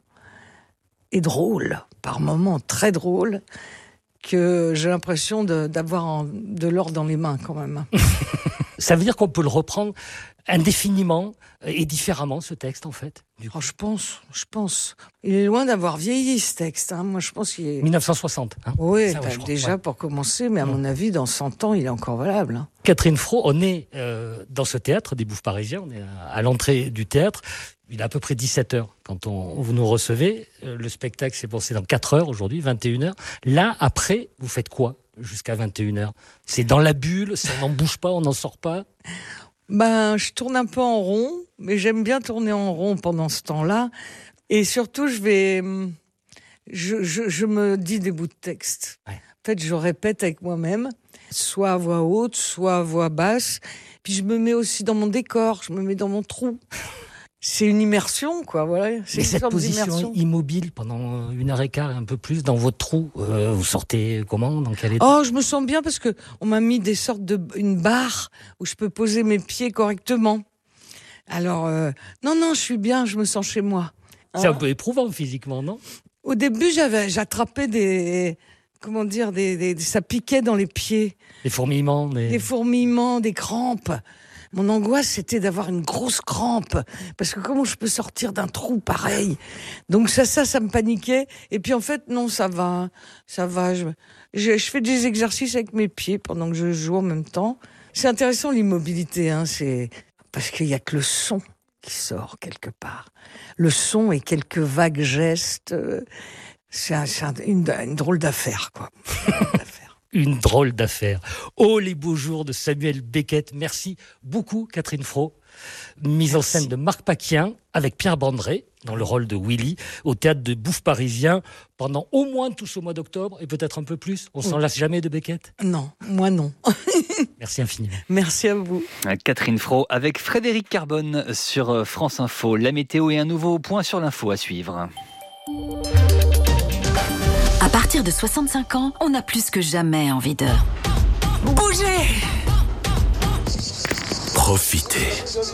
et drôle, par moments très drôle, que j'ai l'impression de, d'avoir en, de l'or dans les mains quand même. Ça veut dire qu'on peut le reprendre indéfiniment et différemment, ce texte, en fait. Oh, je pense, je pense. Il est loin d'avoir vieilli, ce texte. Hein. Moi, je pense qu'il est... dix-neuf cent soixante. Hein. Oui, Ça, ouais, déjà crois, pour commencer, mais à mon avis, dans cent ans, il est encore valable. Hein. Catherine Fro, on est euh, dans ce théâtre des Bouffes Parisiens, on est à, à l'entrée du théâtre. Il est à peu près dix-sept heures quand on, vous nous recevez. Euh, le spectacle s'est passé dans quatre heures aujourd'hui, vingt et une heures. Là, après, vous faites quoi jusqu'à vingt et une heures ? C'est dans la bulle, ça n'en bouge pas, on n'en sort pas ? Ben, je tourne un peu en rond, mais j'aime bien tourner en rond pendant ce temps-là. Et surtout, je vais, je, je, je me dis des bouts de texte. Ouais. En fait, je répète avec moi-même, soit à voix haute, soit à voix basse. Puis je me mets aussi dans mon décor, je me mets dans mon trou. C'est une immersion, quoi, voilà. C'est Mais une cette sorte position d'immersion. immobile pendant une heure et quart, un peu plus, dans votre trou, euh, vous sortez comment ? Dans quel état ? Oh, je me sens bien parce que on m'a mis des sortes de une barre où je peux poser mes pieds correctement. Alors, euh, non, non, je suis bien, je me sens chez moi. Hein ? C'est un peu éprouvant physiquement, non ? Au début, j'avais, j'attrapais des, comment dire, des, des, ça piquait dans les pieds. Des fourmillements, des... des fourmillements, des crampes. Mon angoisse, c'était d'avoir une grosse crampe. Parce que comment je peux sortir d'un trou pareil ? Donc ça, ça, ça me paniquait. Et puis en fait, non, ça va. Ça va. Je, je, je fais des exercices avec mes pieds pendant que je joue en même temps. C'est intéressant, l'immobilité. Hein, c'est parce qu'il n'y a que le son qui sort quelque part. Le son et quelques vagues gestes. C'est, un, c'est un, une, une drôle d'affaire, quoi. Une drôle d'affaire. Oh, les beaux jours de Samuel Beckett. Merci beaucoup, Catherine Fro. Mise Merci. En scène de Marc Paquien avec Pierre Bandré dans le rôle de Willy au théâtre de Bouffes Parisiens pendant au moins tout ce mois d'octobre et peut-être un peu plus. On ne s'en lasse jamais de Beckett ? Non, moi non. Merci infiniment. Merci à vous. Catherine Fro avec Frédéric Carbone sur France Info. La météo et un nouveau point sur l'info à suivre. À partir de soixante-cinq ans, on a plus que jamais envie de bouger. Profiter.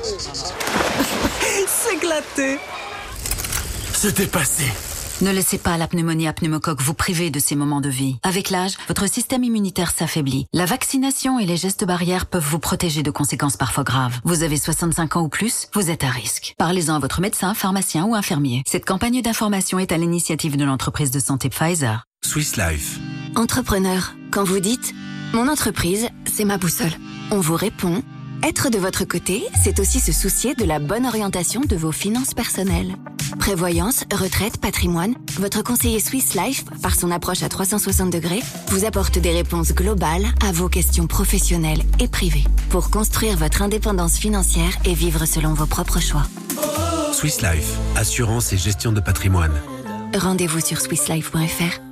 S'éclater. Se dépasser. Ne laissez pas la pneumonie à pneumocoque vous priver de ces moments de vie. Avec l'âge, votre système immunitaire s'affaiblit. La vaccination et les gestes barrières peuvent vous protéger de conséquences parfois graves. Vous avez soixante-cinq ans ou plus, vous êtes à risque. Parlez-en à votre médecin, pharmacien ou infirmier. Cette campagne d'information est à l'initiative de l'entreprise de santé Pfizer. Swiss Life. Entrepreneur, quand vous dites « Mon entreprise, c'est ma boussole », on vous répond « Être de votre côté, c'est aussi se soucier de la bonne orientation de vos finances personnelles. » Prévoyance, retraite, patrimoine, votre conseiller Swiss Life, par son approche à trois cent soixante degrés, vous apporte des réponses globales à vos questions professionnelles et privées pour construire votre indépendance financière et vivre selon vos propres choix. Swiss Life, assurance et gestion de patrimoine. Rendez-vous sur swiss life point f r.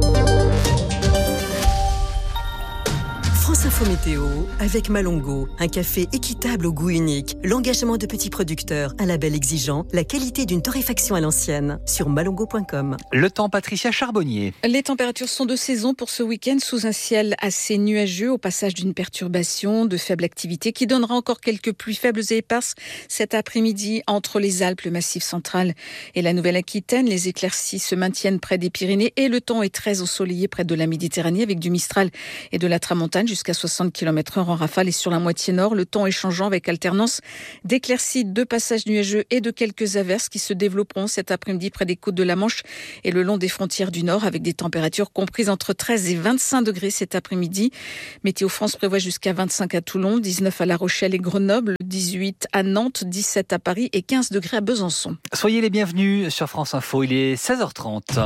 France Info Météo avec Malongo, un café équitable au goût unique, l'engagement de petits producteurs, un label exigeant, la qualité d'une torréfaction à l'ancienne, sur malongo point com. Le temps, Patricia Charbonnier. Les températures sont de saison pour ce week-end sous un ciel assez nuageux au passage d'une perturbation de faible activité qui donnera encore quelques pluies faibles et éparses cet après-midi entre les Alpes, le Massif central et la Nouvelle-Aquitaine. Les éclaircies se maintiennent près des Pyrénées et le temps est très ensoleillé près de la Méditerranée avec du Mistral et de la Tramontane jusqu'à soixante kilomètres heure en rafale et sur la moitié nord, le temps est changeant avec alternance d'éclaircies, de passages nuageux et de quelques averses qui se développeront cet après-midi près des côtes de la Manche et le long des frontières du nord avec des températures comprises entre treize et vingt-cinq degrés cet après-midi. Météo France prévoit jusqu'à vingt-cinq à Toulon, dix-neuf à La Rochelle et Grenoble, dix-huit à Nantes, dix-sept à Paris et quinze degrés à Besançon. Soyez les bienvenus sur France Info, il est seize heures trente.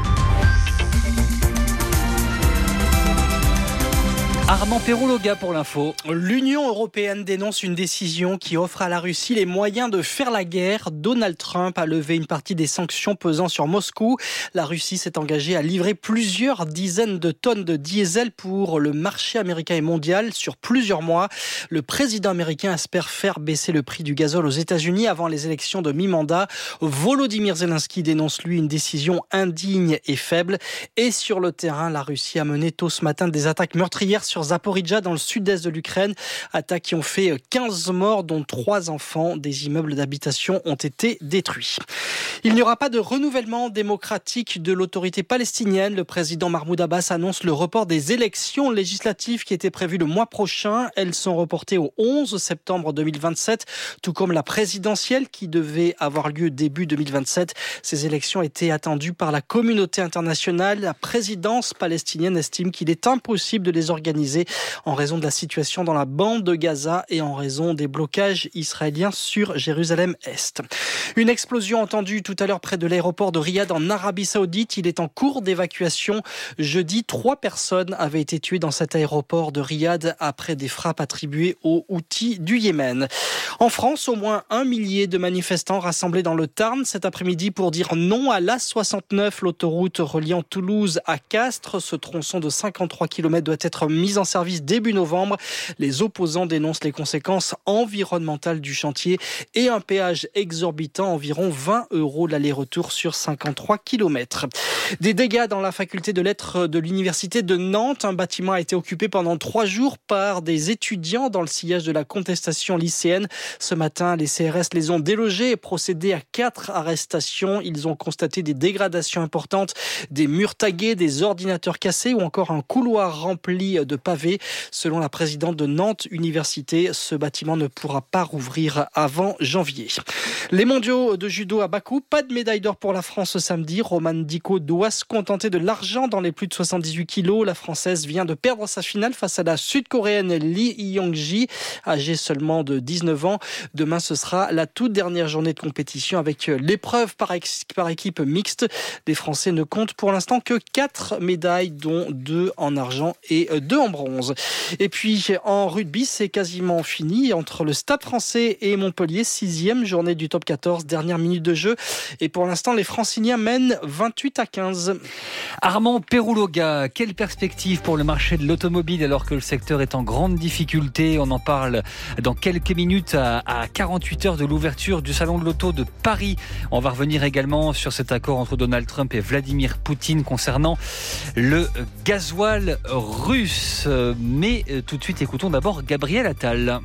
Armand Perrouloga pour l'info. L'Union européenne dénonce une décision qui offre à la Russie les moyens de faire la guerre. Donald Trump a levé une partie des sanctions pesant sur Moscou. La Russie s'est engagée à livrer plusieurs dizaines de tonnes de diesel pour le marché américain et mondial sur plusieurs mois. Le président américain espère faire baisser le prix du gazole aux États-Unis avant les élections de mi-mandat. Volodymyr Zelensky dénonce lui une décision indigne et faible. Et sur le terrain, la Russie a mené tôt ce matin des attaques meurtrières sur Zaporijjia dans le sud-est de l'Ukraine. Attaques qui ont fait quinze morts, dont trois enfants. Des immeubles d'habitation ont été détruits. Il n'y aura pas de renouvellement démocratique de l'autorité palestinienne. Le président Mahmoud Abbas annonce le report des élections législatives qui étaient prévues le mois prochain. Elles sont reportées au onze septembre deux mille vingt-sept, tout comme la présidentielle qui devait avoir lieu début deux mille vingt-sept. Ces élections étaient attendues par la communauté internationale. La présidence palestinienne estime qu'il est impossible de les organiser en raison de la situation dans la bande de Gaza et en raison des blocages israéliens sur Jérusalem-Est. Une explosion entendue tout à l'heure près de l'aéroport de Riyad en Arabie Saoudite. Il est en cours d'évacuation. Jeudi, trois personnes avaient été tuées dans cet aéroport de Riyad après des frappes attribuées aux Houthis du Yémen. En France, au moins un millier de manifestants rassemblés dans le Tarn cet après-midi pour dire non à l'A soixante-neuf, l'autoroute reliant Toulouse à Castres. Ce tronçon de cinquante-trois kilomètres doit être mis en service début novembre. Les opposants dénoncent les conséquences environnementales du chantier et un péage exorbitant, environ vingt euros l'aller-retour sur cinquante-trois kilomètres. Des dégâts dans la faculté de lettres de l'université de Nantes. Un bâtiment a été occupé pendant trois jours par des étudiants dans le sillage de la contestation lycéenne. Ce matin, les C R S les ont délogés et procédé à quatre arrestations. Ils ont constaté des dégradations importantes, des murs tagués, des ordinateurs cassés ou encore un couloir rempli de pavés. Selon la présidente de Nantes Université, ce bâtiment ne pourra pas rouvrir avant janvier. Les mondiaux de judo à Bakou, pas de médaille d'or pour la France ce samedi. Romane Dicot doit se contenter de l'argent dans les plus de soixante-dix-huit kilos. La Française vient de perdre sa finale face à la Sud-Coréenne Lee Yong-ji, âgée seulement de dix-neuf ans. Demain, ce sera la toute dernière journée de compétition avec l'épreuve par, ex- par équipe mixte. Les Français ne comptent pour l'instant que quatre médailles, dont deux en argent et deux en bronze. Et puis en rugby, c'est quasiment fini entre le Stade Français et Montpellier, sixième journée du top quatorze, dernière minute de jeu. Et pour l'instant, les Franciliens mènent vingt-huit à quinze. Armand Perrouloga, quelle perspective pour le marché de l'automobile alors que le secteur est en grande difficulté? On en parle dans quelques minutes à, à quarante-huit heures de l'ouverture du salon de l'auto de Paris. On va revenir également sur cet accord entre Donald Trump et Vladimir Poutine concernant le gasoil russe. Mais tout de suite, écoutons d'abord Gabriel Attal.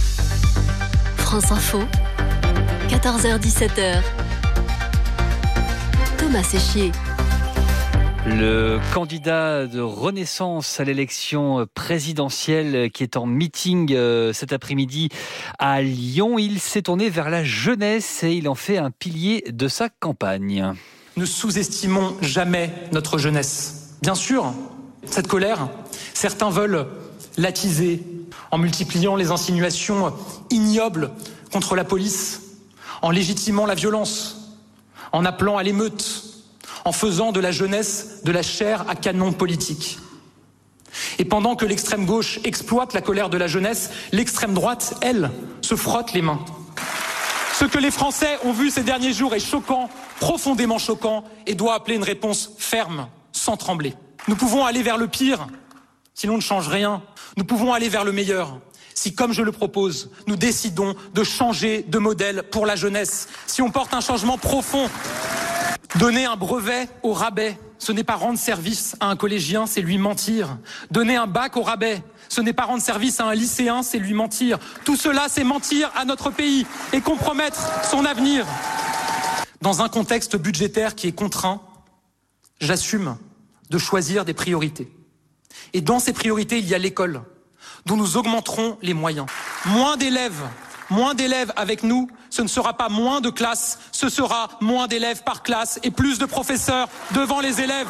France Info, quatorze heures dix-sept heures. Thomas Séchier. Le candidat de Renaissance à l'élection présidentielle qui est en meeting cet après-midi à Lyon, il s'est tourné vers la jeunesse et il en fait un pilier de sa campagne. Ne sous-estimons jamais notre jeunesse. Bien sûr, cette colère, certains veulent l'attiser en multipliant les insinuations ignobles contre la police, en légitimant la violence, en appelant à l'émeute, en faisant de la jeunesse de la chair à canon politique. Et pendant que l'extrême gauche exploite la colère de la jeunesse, l'extrême droite, elle, se frotte les mains. Ce que les Français ont vu ces derniers jours est choquant, profondément choquant, et doit appeler une réponse ferme, sans trembler. Nous pouvons aller vers le pire si l'on ne change rien. Nous pouvons aller vers le meilleur si, comme je le propose, nous décidons de changer de modèle pour la jeunesse. Si on porte un changement profond, donner un brevet au rabais, ce n'est pas rendre service à un collégien, c'est lui mentir. Donner un bac au rabais, ce n'est pas rendre service à un lycéen, c'est lui mentir. Tout cela, c'est mentir à notre pays et compromettre son avenir. Dans un contexte budgétaire qui est contraint, j'assume de choisir des priorités. Et dans ces priorités, il y a l'école, dont nous augmenterons les moyens. Moins d'élèves, moins d'élèves avec nous, ce ne sera pas moins de classes, ce sera moins d'élèves par classe et plus de professeurs devant les élèves.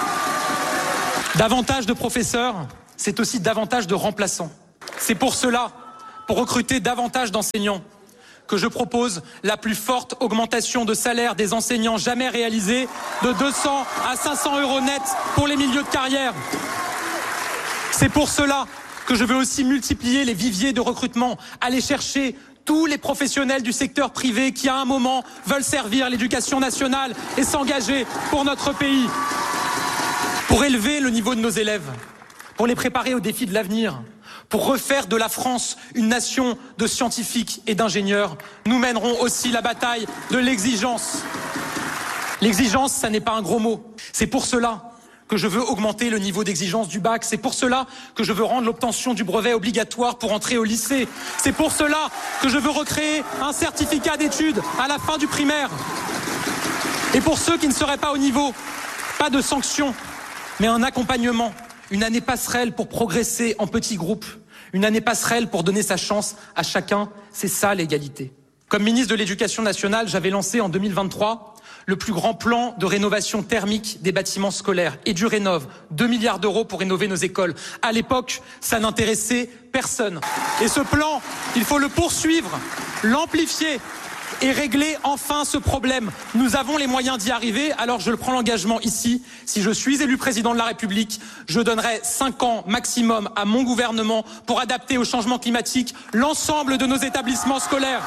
Davantage de professeurs, c'est aussi davantage de remplaçants. C'est pour cela, pour recruter davantage d'enseignants, que je propose la plus forte augmentation de salaire des enseignants jamais réalisée, de deux cents à cinq cents euros net pour les milieux de carrière. C'est pour cela que je veux aussi multiplier les viviers de recrutement, aller chercher tous les professionnels du secteur privé qui, à un moment, veulent servir l'éducation nationale et s'engager pour notre pays. Pour élever le niveau de nos élèves, pour les préparer aux défis de l'avenir, pour refaire de la France une nation de scientifiques et d'ingénieurs, nous mènerons aussi la bataille de l'exigence. L'exigence, ça n'est pas un gros mot. C'est pour cela que je veux augmenter le niveau d'exigence du bac. C'est pour cela que je veux rendre l'obtention du brevet obligatoire pour entrer au lycée. C'est pour cela que je veux recréer un certificat d'études à la fin du primaire. Et pour ceux qui ne seraient pas au niveau, pas de sanctions, mais un accompagnement, une année passerelle pour progresser en petits groupes, une année passerelle pour donner sa chance à chacun. C'est ça l'égalité. Comme ministre de l'Éducation nationale, j'avais lancé en deux mille vingt-trois le plus grand plan de rénovation thermique des bâtiments scolaires, EduRénov, deux milliards d'euros pour rénover nos écoles. À l'époque, ça n'intéressait personne. Et ce plan, il faut le poursuivre, l'amplifier et régler enfin ce problème. Nous avons les moyens d'y arriver, alors je prends l'engagement ici. Si je suis élu président de la République, je donnerai cinq ans maximum à mon gouvernement pour adapter au changement climatique l'ensemble de nos établissements scolaires.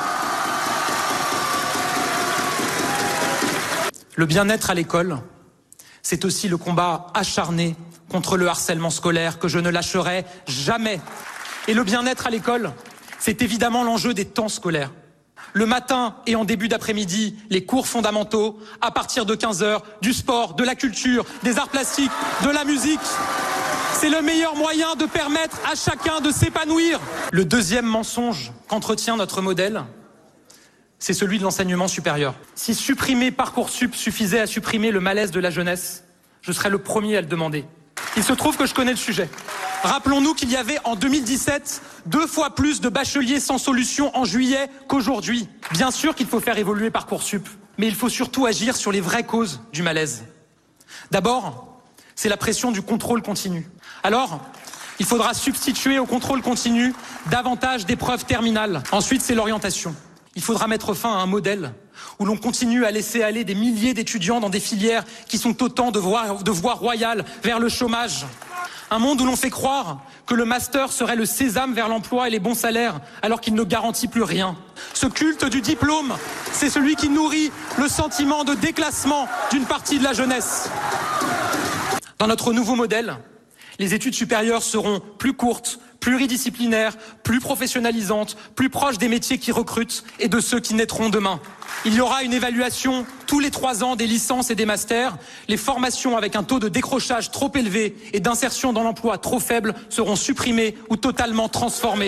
Le bien-être à l'école, c'est aussi le combat acharné contre le harcèlement scolaire que je ne lâcherai jamais. Et le bien-être à l'école, c'est évidemment l'enjeu des temps scolaires. Le matin et en début d'après-midi, les cours fondamentaux, à partir de quinze heures, du sport, de la culture, des arts plastiques, de la musique. C'est le meilleur moyen de permettre à chacun de s'épanouir. Le deuxième mensonge qu'entretient notre modèle, c'est celui de l'enseignement supérieur. Si supprimer Parcoursup suffisait à supprimer le malaise de la jeunesse, je serais le premier à le demander. Il se trouve que je connais le sujet. Rappelons-nous qu'il y avait en deux mille dix-sept deux fois plus de bacheliers sans solution en juillet qu'aujourd'hui. Bien sûr qu'il faut faire évoluer Parcoursup, mais il faut surtout agir sur les vraies causes du malaise. D'abord, c'est la pression du contrôle continu. Alors, il faudra substituer au contrôle continu davantage d'épreuves terminales. Ensuite, c'est l'orientation. Il faudra mettre fin à un modèle où l'on continue à laisser aller des milliers d'étudiants dans des filières qui sont autant de voies, de voies royales vers le chômage. Un monde où l'on fait croire que le master serait le sésame vers l'emploi et les bons salaires, alors qu'il ne garantit plus rien. Ce culte du diplôme, c'est celui qui nourrit le sentiment de déclassement d'une partie de la jeunesse. Dans notre nouveau modèle, les études supérieures seront plus courtes, pluridisciplinaires, plus professionnalisantes, plus proches des métiers qui recrutent et de ceux qui naîtront demain. Il y aura une évaluation tous les trois ans des licences et des masters. Les formations avec un taux de décrochage trop élevé et d'insertion dans l'emploi trop faible seront supprimées ou totalement transformées.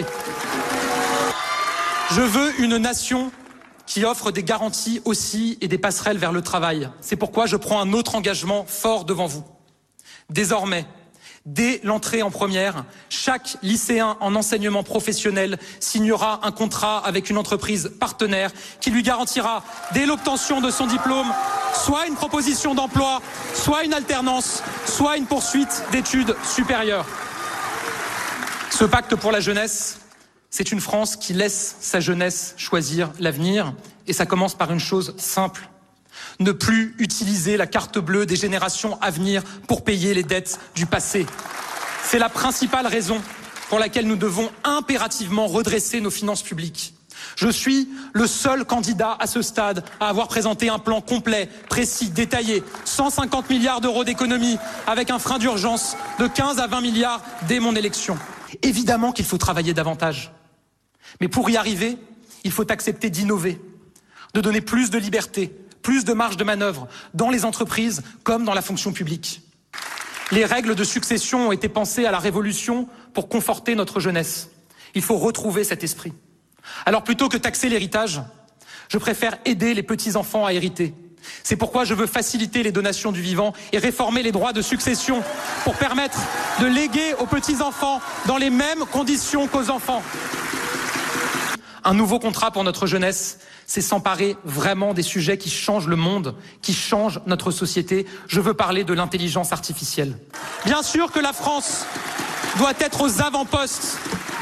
Je veux une nation qui offre des garanties aussi et des passerelles vers le travail. C'est pourquoi je prends un autre engagement fort devant vous. Désormais, dès l'entrée en première, chaque lycéen en enseignement professionnel signera un contrat avec une entreprise partenaire qui lui garantira, dès l'obtention de son diplôme, soit une proposition d'emploi, soit une alternance, soit une poursuite d'études supérieures. Ce pacte pour la jeunesse, c'est une France qui laisse sa jeunesse choisir l'avenir, et ça commence par une chose simple. Ne plus utiliser la carte bleue des générations à venir pour payer les dettes du passé. C'est la principale raison pour laquelle nous devons impérativement redresser nos finances publiques. Je suis le seul candidat à ce stade à avoir présenté un plan complet, précis, détaillé, cent cinquante milliards d'euros d'économies, avec un frein d'urgence de quinze à vingt milliards dès mon élection. Évidemment qu'il faut travailler davantage. Mais pour y arriver, il faut accepter d'innover, de donner plus de liberté, plus de marge de manœuvre dans les entreprises comme dans la fonction publique. Les règles de succession ont été pensées à la Révolution pour conforter notre jeunesse. Il faut retrouver cet esprit. Alors plutôt que taxer l'héritage, je préfère aider les petits-enfants à hériter. C'est pourquoi je veux faciliter les donations du vivant et réformer les droits de succession pour permettre de léguer aux petits-enfants dans les mêmes conditions qu'aux enfants. Un nouveau contrat pour notre jeunesse, c'est s'emparer vraiment des sujets qui changent le monde, qui changent notre société. Je veux parler de l'intelligence artificielle. Bien sûr que la France doit être aux avant-postes.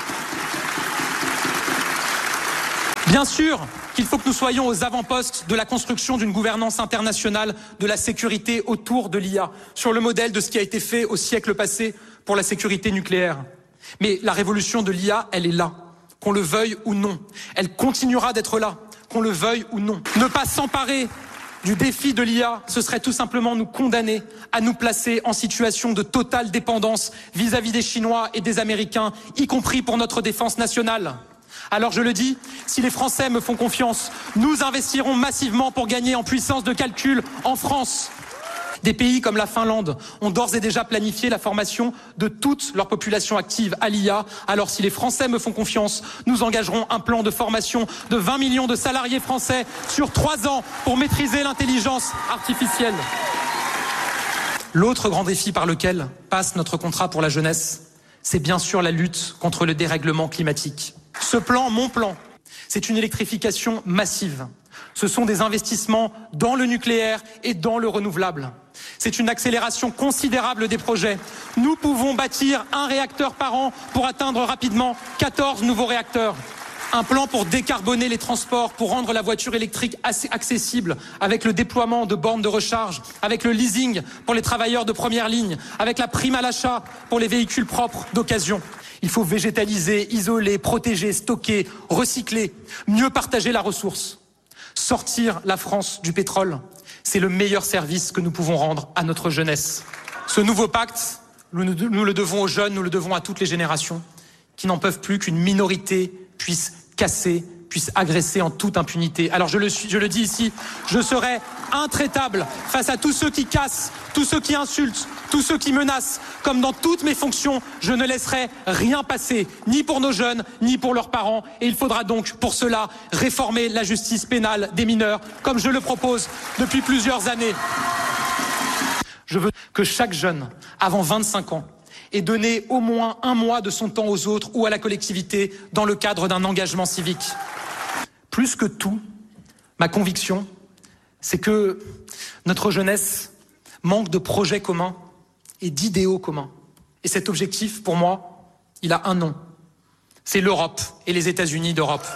Bien sûr qu'il faut que nous soyons aux avant-postes de la construction d'une gouvernance internationale de la sécurité autour de l'I A, sur le modèle de ce qui a été fait au siècle passé pour la sécurité nucléaire. Mais la révolution de l'I A, elle est là, qu'on le veuille ou non. Elle continuera d'être là, qu'on le veuille ou non. Ne pas s'emparer du défi de l'I A, ce serait tout simplement nous condamner à nous placer en situation de totale dépendance vis-à-vis des Chinois et des Américains, y compris pour notre défense nationale. Alors je le dis, si les Français me font confiance, nous investirons massivement pour gagner en puissance de calcul en France. Des pays comme la Finlande ont d'ores et déjà planifié la formation de toute leur population active à l'I A. Alors si les Français me font confiance, nous engagerons un plan de formation de vingt millions de salariés français sur trois ans pour maîtriser l'intelligence artificielle. L'autre grand défi par lequel passe notre contrat pour la jeunesse, c'est bien sûr la lutte contre le dérèglement climatique. Ce plan, mon plan, c'est une électrification massive. Ce sont des investissements dans le nucléaire et dans le renouvelable. C'est une accélération considérable des projets. Nous pouvons bâtir un réacteur par an pour atteindre rapidement quatorze nouveaux réacteurs. Un plan pour décarboner les transports, pour rendre la voiture électrique assez accessible, avec le déploiement de bornes de recharge, avec le leasing pour les travailleurs de première ligne, avec la prime à l'achat pour les véhicules propres d'occasion. Il faut végétaliser, isoler, protéger, stocker, recycler, mieux partager la ressource. Sortir la France du pétrole, c'est le meilleur service que nous pouvons rendre à notre jeunesse. Ce nouveau pacte, nous, nous le devons aux jeunes, nous le devons à toutes les générations, qui n'en peuvent plus qu'une minorité puisse casser, puisse agresser en toute impunité. Alors je le, suis, je le dis ici, je serai intraitable face à tous ceux qui cassent, tous ceux qui insultent, tous ceux qui menacent. Comme dans toutes mes fonctions, je ne laisserai rien passer, ni pour nos jeunes, ni pour leurs parents. Et il faudra donc, pour cela, réformer la justice pénale des mineurs, comme je le propose depuis plusieurs années. Je veux que chaque jeune, avant vingt-cinq ans, ait donné au moins un mois de son temps aux autres ou à la collectivité dans le cadre d'un engagement civique. Plus que tout, ma conviction, c'est que notre jeunesse manque de projets communs et d'idéaux communs. Et cet objectif, pour moi, il a un nom. C'est l'Europe et les États-Unis d'Europe.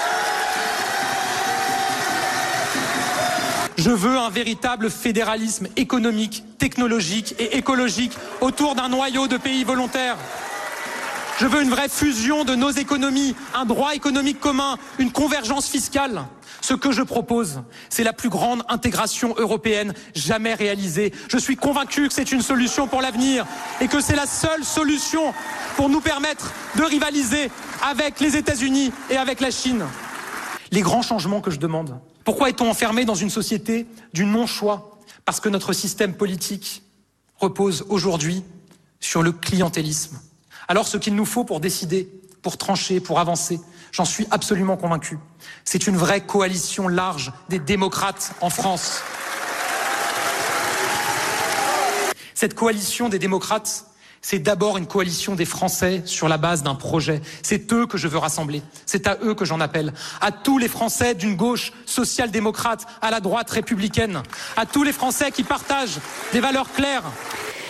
Je veux un véritable fédéralisme économique, technologique et écologique autour d'un noyau de pays volontaires. Je veux une vraie fusion de nos économies, un droit économique commun, une convergence fiscale. Ce que je propose, c'est la plus grande intégration européenne jamais réalisée. Je suis convaincu que c'est une solution pour l'avenir et que c'est la seule solution pour nous permettre de rivaliser avec les États-Unis et avec la Chine. Les grands changements que je demande. Pourquoi est-on enfermé dans une société du non-choix? Parce que notre système politique repose aujourd'hui sur le clientélisme. Alors ce qu'il nous faut pour décider, pour trancher, pour avancer, j'en suis absolument convaincu, c'est une vraie coalition large des démocrates en France. Cette coalition des démocrates, c'est d'abord une coalition des Français sur la base d'un projet. C'est eux que je veux rassembler. C'est à eux que j'en appelle. À tous les Français d'une gauche social-démocrate à la droite républicaine. À tous les Français qui partagent des valeurs claires.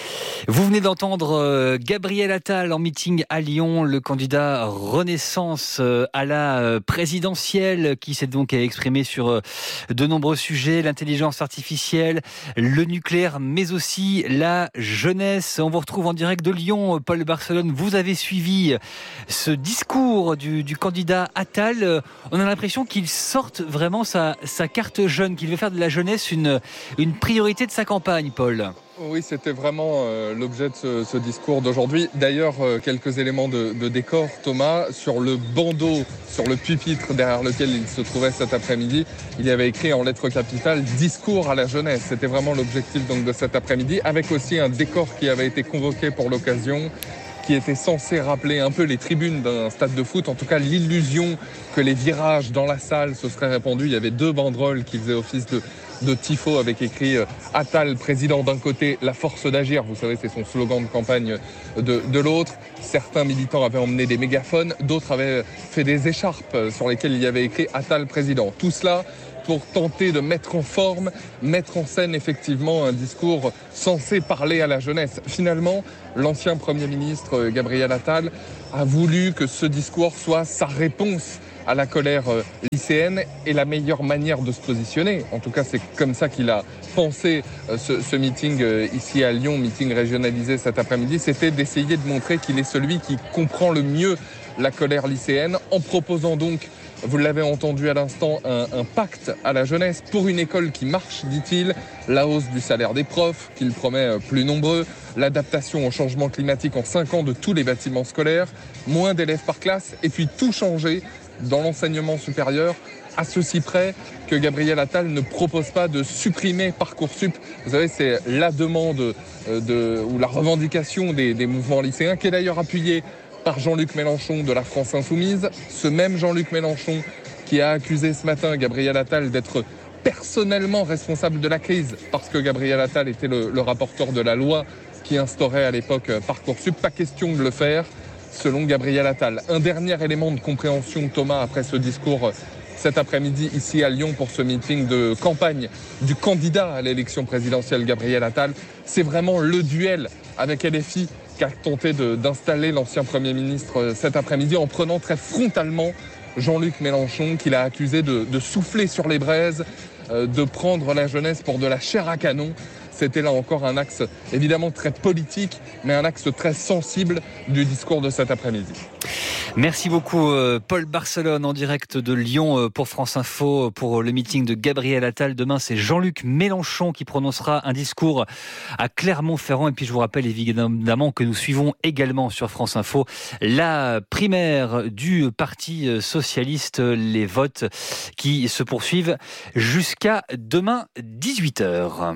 Vous venez d'entendre euh, Gabriel Attal en meeting à Lyon, le candidat Renaissance euh, à la euh, présidentielle, qui s'est donc exprimé sur euh, de nombreux sujets, l'intelligence artificielle, le nucléaire, mais aussi la jeunesse. On vous retrouve en direct de Lyon, Paul Barcelone. Vous avez suivi ce discours du, du candidat Attal. On a l'impression qu'il sorte vraiment sa, sa carte jeune, qu'il veut faire de la jeunesse une, une priorité de sa campagne, Paul. Oui, c'était vraiment euh, l'objet de ce, ce discours d'aujourd'hui. D'ailleurs, euh, quelques éléments de, de décor, Thomas. Sur le bandeau, sur le pupitre derrière lequel il se trouvait cet après-midi, il y avait écrit en lettres capitales « Discours à la jeunesse ». C'était vraiment l'objectif donc, de cet après-midi, avec aussi un décor qui avait été convoqué pour l'occasion, qui était censé rappeler un peu les tribunes d'un stade de foot, en tout cas l'illusion que les virages dans la salle se seraient répandus. Il y avait deux banderoles qui faisaient office de... de tifo avec écrit euh, Attal, président d'un côté, la force d'agir, vous savez c'est son slogan de campagne de, de l'autre. Certains militants avaient emmené des mégaphones, d'autres avaient fait des écharpes sur lesquelles il y avait écrit Attal, président. Tout cela pour tenter de mettre en forme, mettre en scène effectivement un discours censé parler à la jeunesse. Finalement, l'ancien Premier ministre Gabriel Attal a voulu que ce discours soit sa réponse à la colère lycéenne et la meilleure manière de se positionner. En tout cas, c'est comme ça qu'il a pensé ce, ce meeting ici à Lyon, meeting régionalisé cet après-midi, c'était d'essayer de montrer qu'il est celui qui comprend le mieux la colère lycéenne, en proposant donc, vous l'avez entendu à l'instant, un, un pacte à la jeunesse pour une école qui marche, dit-il, la hausse du salaire des profs, qu'il promet plus nombreux, l'adaptation au changement climatique en cinq ans de tous les bâtiments scolaires, moins d'élèves par classe, et puis tout changer dans l'enseignement supérieur, à ceci près que Gabriel Attal ne propose pas de supprimer Parcoursup. Vous savez, c'est la demande de, ou la revendication des, des mouvements lycéens, qui est d'ailleurs appuyée par Jean-Luc Mélenchon de la France Insoumise. Ce même Jean-Luc Mélenchon qui a accusé ce matin Gabriel Attal d'être personnellement responsable de la crise, parce que Gabriel Attal était le, le rapporteur de la loi qui instaurait à l'époque Parcoursup. Pas question de le faire, selon Gabriel Attal. Un dernier élément de compréhension, Thomas, après ce discours cet après-midi ici à Lyon pour ce meeting de campagne du candidat à l'élection présidentielle Gabriel Attal, c'est vraiment le duel avec L F I qu'a tenté de, d'installer l'ancien Premier ministre cet après-midi en prenant très frontalement Jean-Luc Mélenchon, qu'il a accusé de, de souffler sur les braises, euh, de prendre la jeunesse pour de la chair à canon. C'était là encore un axe évidemment très politique, mais un axe très sensible du discours de cet après-midi. Merci beaucoup Paul Barcelone en direct de Lyon pour France Info, pour le meeting de Gabriel Attal. Demain, c'est Jean-Luc Mélenchon qui prononcera un discours à Clermont-Ferrand. Et puis je vous rappelle évidemment que nous suivons également sur France Info la primaire du Parti Socialiste, les votes qui se poursuivent jusqu'à demain dix-huit heures.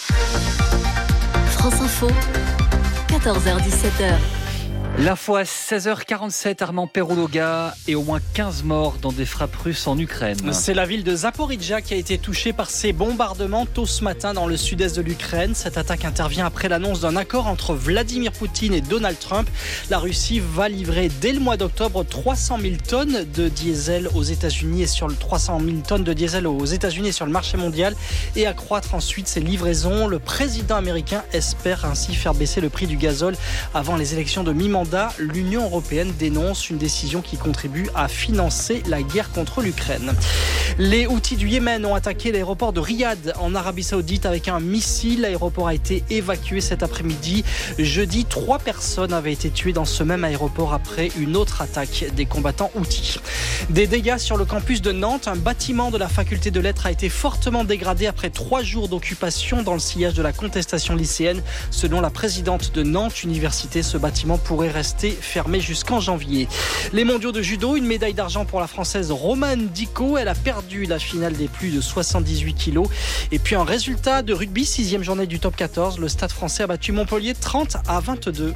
France Info, quatorze heures dix-sept heures. L'info à seize heures quarante-sept, Armand Perrouloga, et au moins quinze morts dans des frappes russes en Ukraine. C'est la ville de Zaporijia qui a été touchée par ces bombardements tôt ce matin dans le sud-est de l'Ukraine. Cette attaque intervient après l'annonce d'un accord entre Vladimir Poutine et Donald Trump. La Russie va livrer dès le mois d'octobre trois cent mille tonnes de diesel aux États-Unis et sur le trois cent mille tonnes de diesel aux États-Unis et sur le marché mondial et accroître ensuite ses livraisons. Le président américain espère ainsi faire baisser le prix du gazole avant les élections de mi-mandat. L'Union européenne dénonce une décision qui contribue à financer la guerre contre l'Ukraine. Les Houthis du Yémen ont attaqué l'aéroport de Riyad en Arabie Saoudite avec un missile. L'aéroport a été évacué cet après-midi. Jeudi, trois personnes avaient été tuées dans ce même aéroport après une autre attaque des combattants Houthis. Des dégâts sur le campus de Nantes. Un bâtiment de la faculté de lettres a été fortement dégradé après trois jours d'occupation dans le sillage de la contestation lycéenne. Selon la présidente de Nantes Université, ce bâtiment pourrait rester fermé jusqu'en janvier. Les mondiaux de judo, une médaille d'argent pour la française Romane Dicot. Elle a perdu la finale des plus de soixante-dix-huit kilos. Et puis un résultat de rugby, sixième journée du top quatorze. Le Stade français a battu Montpellier trente à vingt-deux.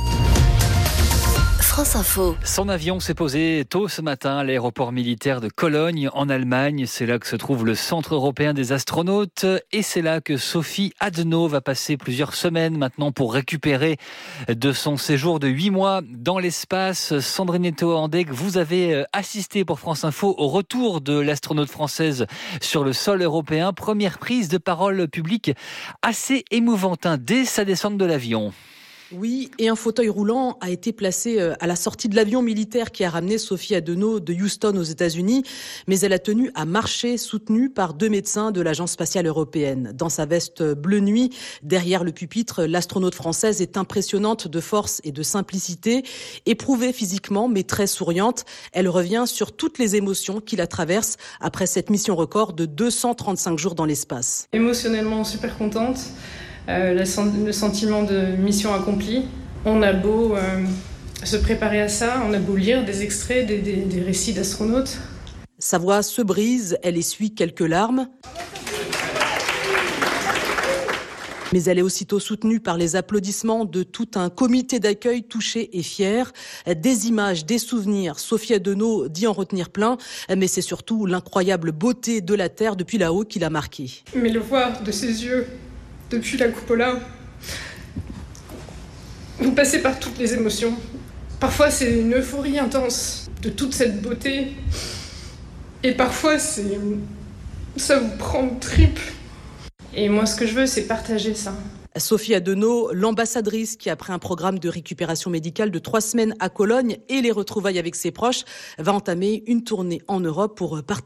France Info. Son avion s'est posé tôt ce matin à l'aéroport militaire de Cologne, en Allemagne. C'est là que se trouve le Centre européen des astronautes. Et c'est là que Sophie Adenau va passer plusieurs semaines maintenant pour récupérer de son séjour de huit mois dans l'espace. Sandrine Eto-Andeg, vous avez assisté pour France Info au retour de l'astronaute française sur le sol européen. Première prise de parole publique assez émouvante hein, dès sa descente de l'avion. Oui, et un fauteuil roulant a été placé à la sortie de l'avion militaire qui a ramené Sophie Adenau de Houston aux États-Unis, mais elle a tenu à marcher soutenue par deux médecins de l'Agence spatiale européenne. Dans sa veste bleu nuit, derrière le pupitre, l'astronaute française est impressionnante de force et de simplicité, éprouvée physiquement mais très souriante. Elle revient sur toutes les émotions qui la traversent après cette mission record de deux cent trente-cinq jours dans l'espace. Émotionnellement super contente, euh, le, le sentiment de mission accomplie. On a beau euh, se préparer à ça, on a beau lire des extraits, des, des, des récits d'astronautes. Sa voix se brise, elle essuie quelques larmes. Mais elle est aussitôt soutenue par les applaudissements de tout un comité d'accueil touché et fier. Des images, des souvenirs, Sophie Adenau dit en retenir plein, mais c'est surtout l'incroyable beauté de la Terre depuis là-haut qui l'a marquée. Mais le voir de ses yeux, depuis la cupola, vous passez par toutes les émotions. Parfois c'est une euphorie intense de toute cette beauté, et parfois c'est... ça vous prend aux tripes. Et moi, ce que je veux, c'est partager ça. Sophie Adenau, l'ambassadrice qui, après un programme de récupération médicale de trois semaines à Cologne et les retrouvailles avec ses proches, va entamer une tournée en Europe pour partager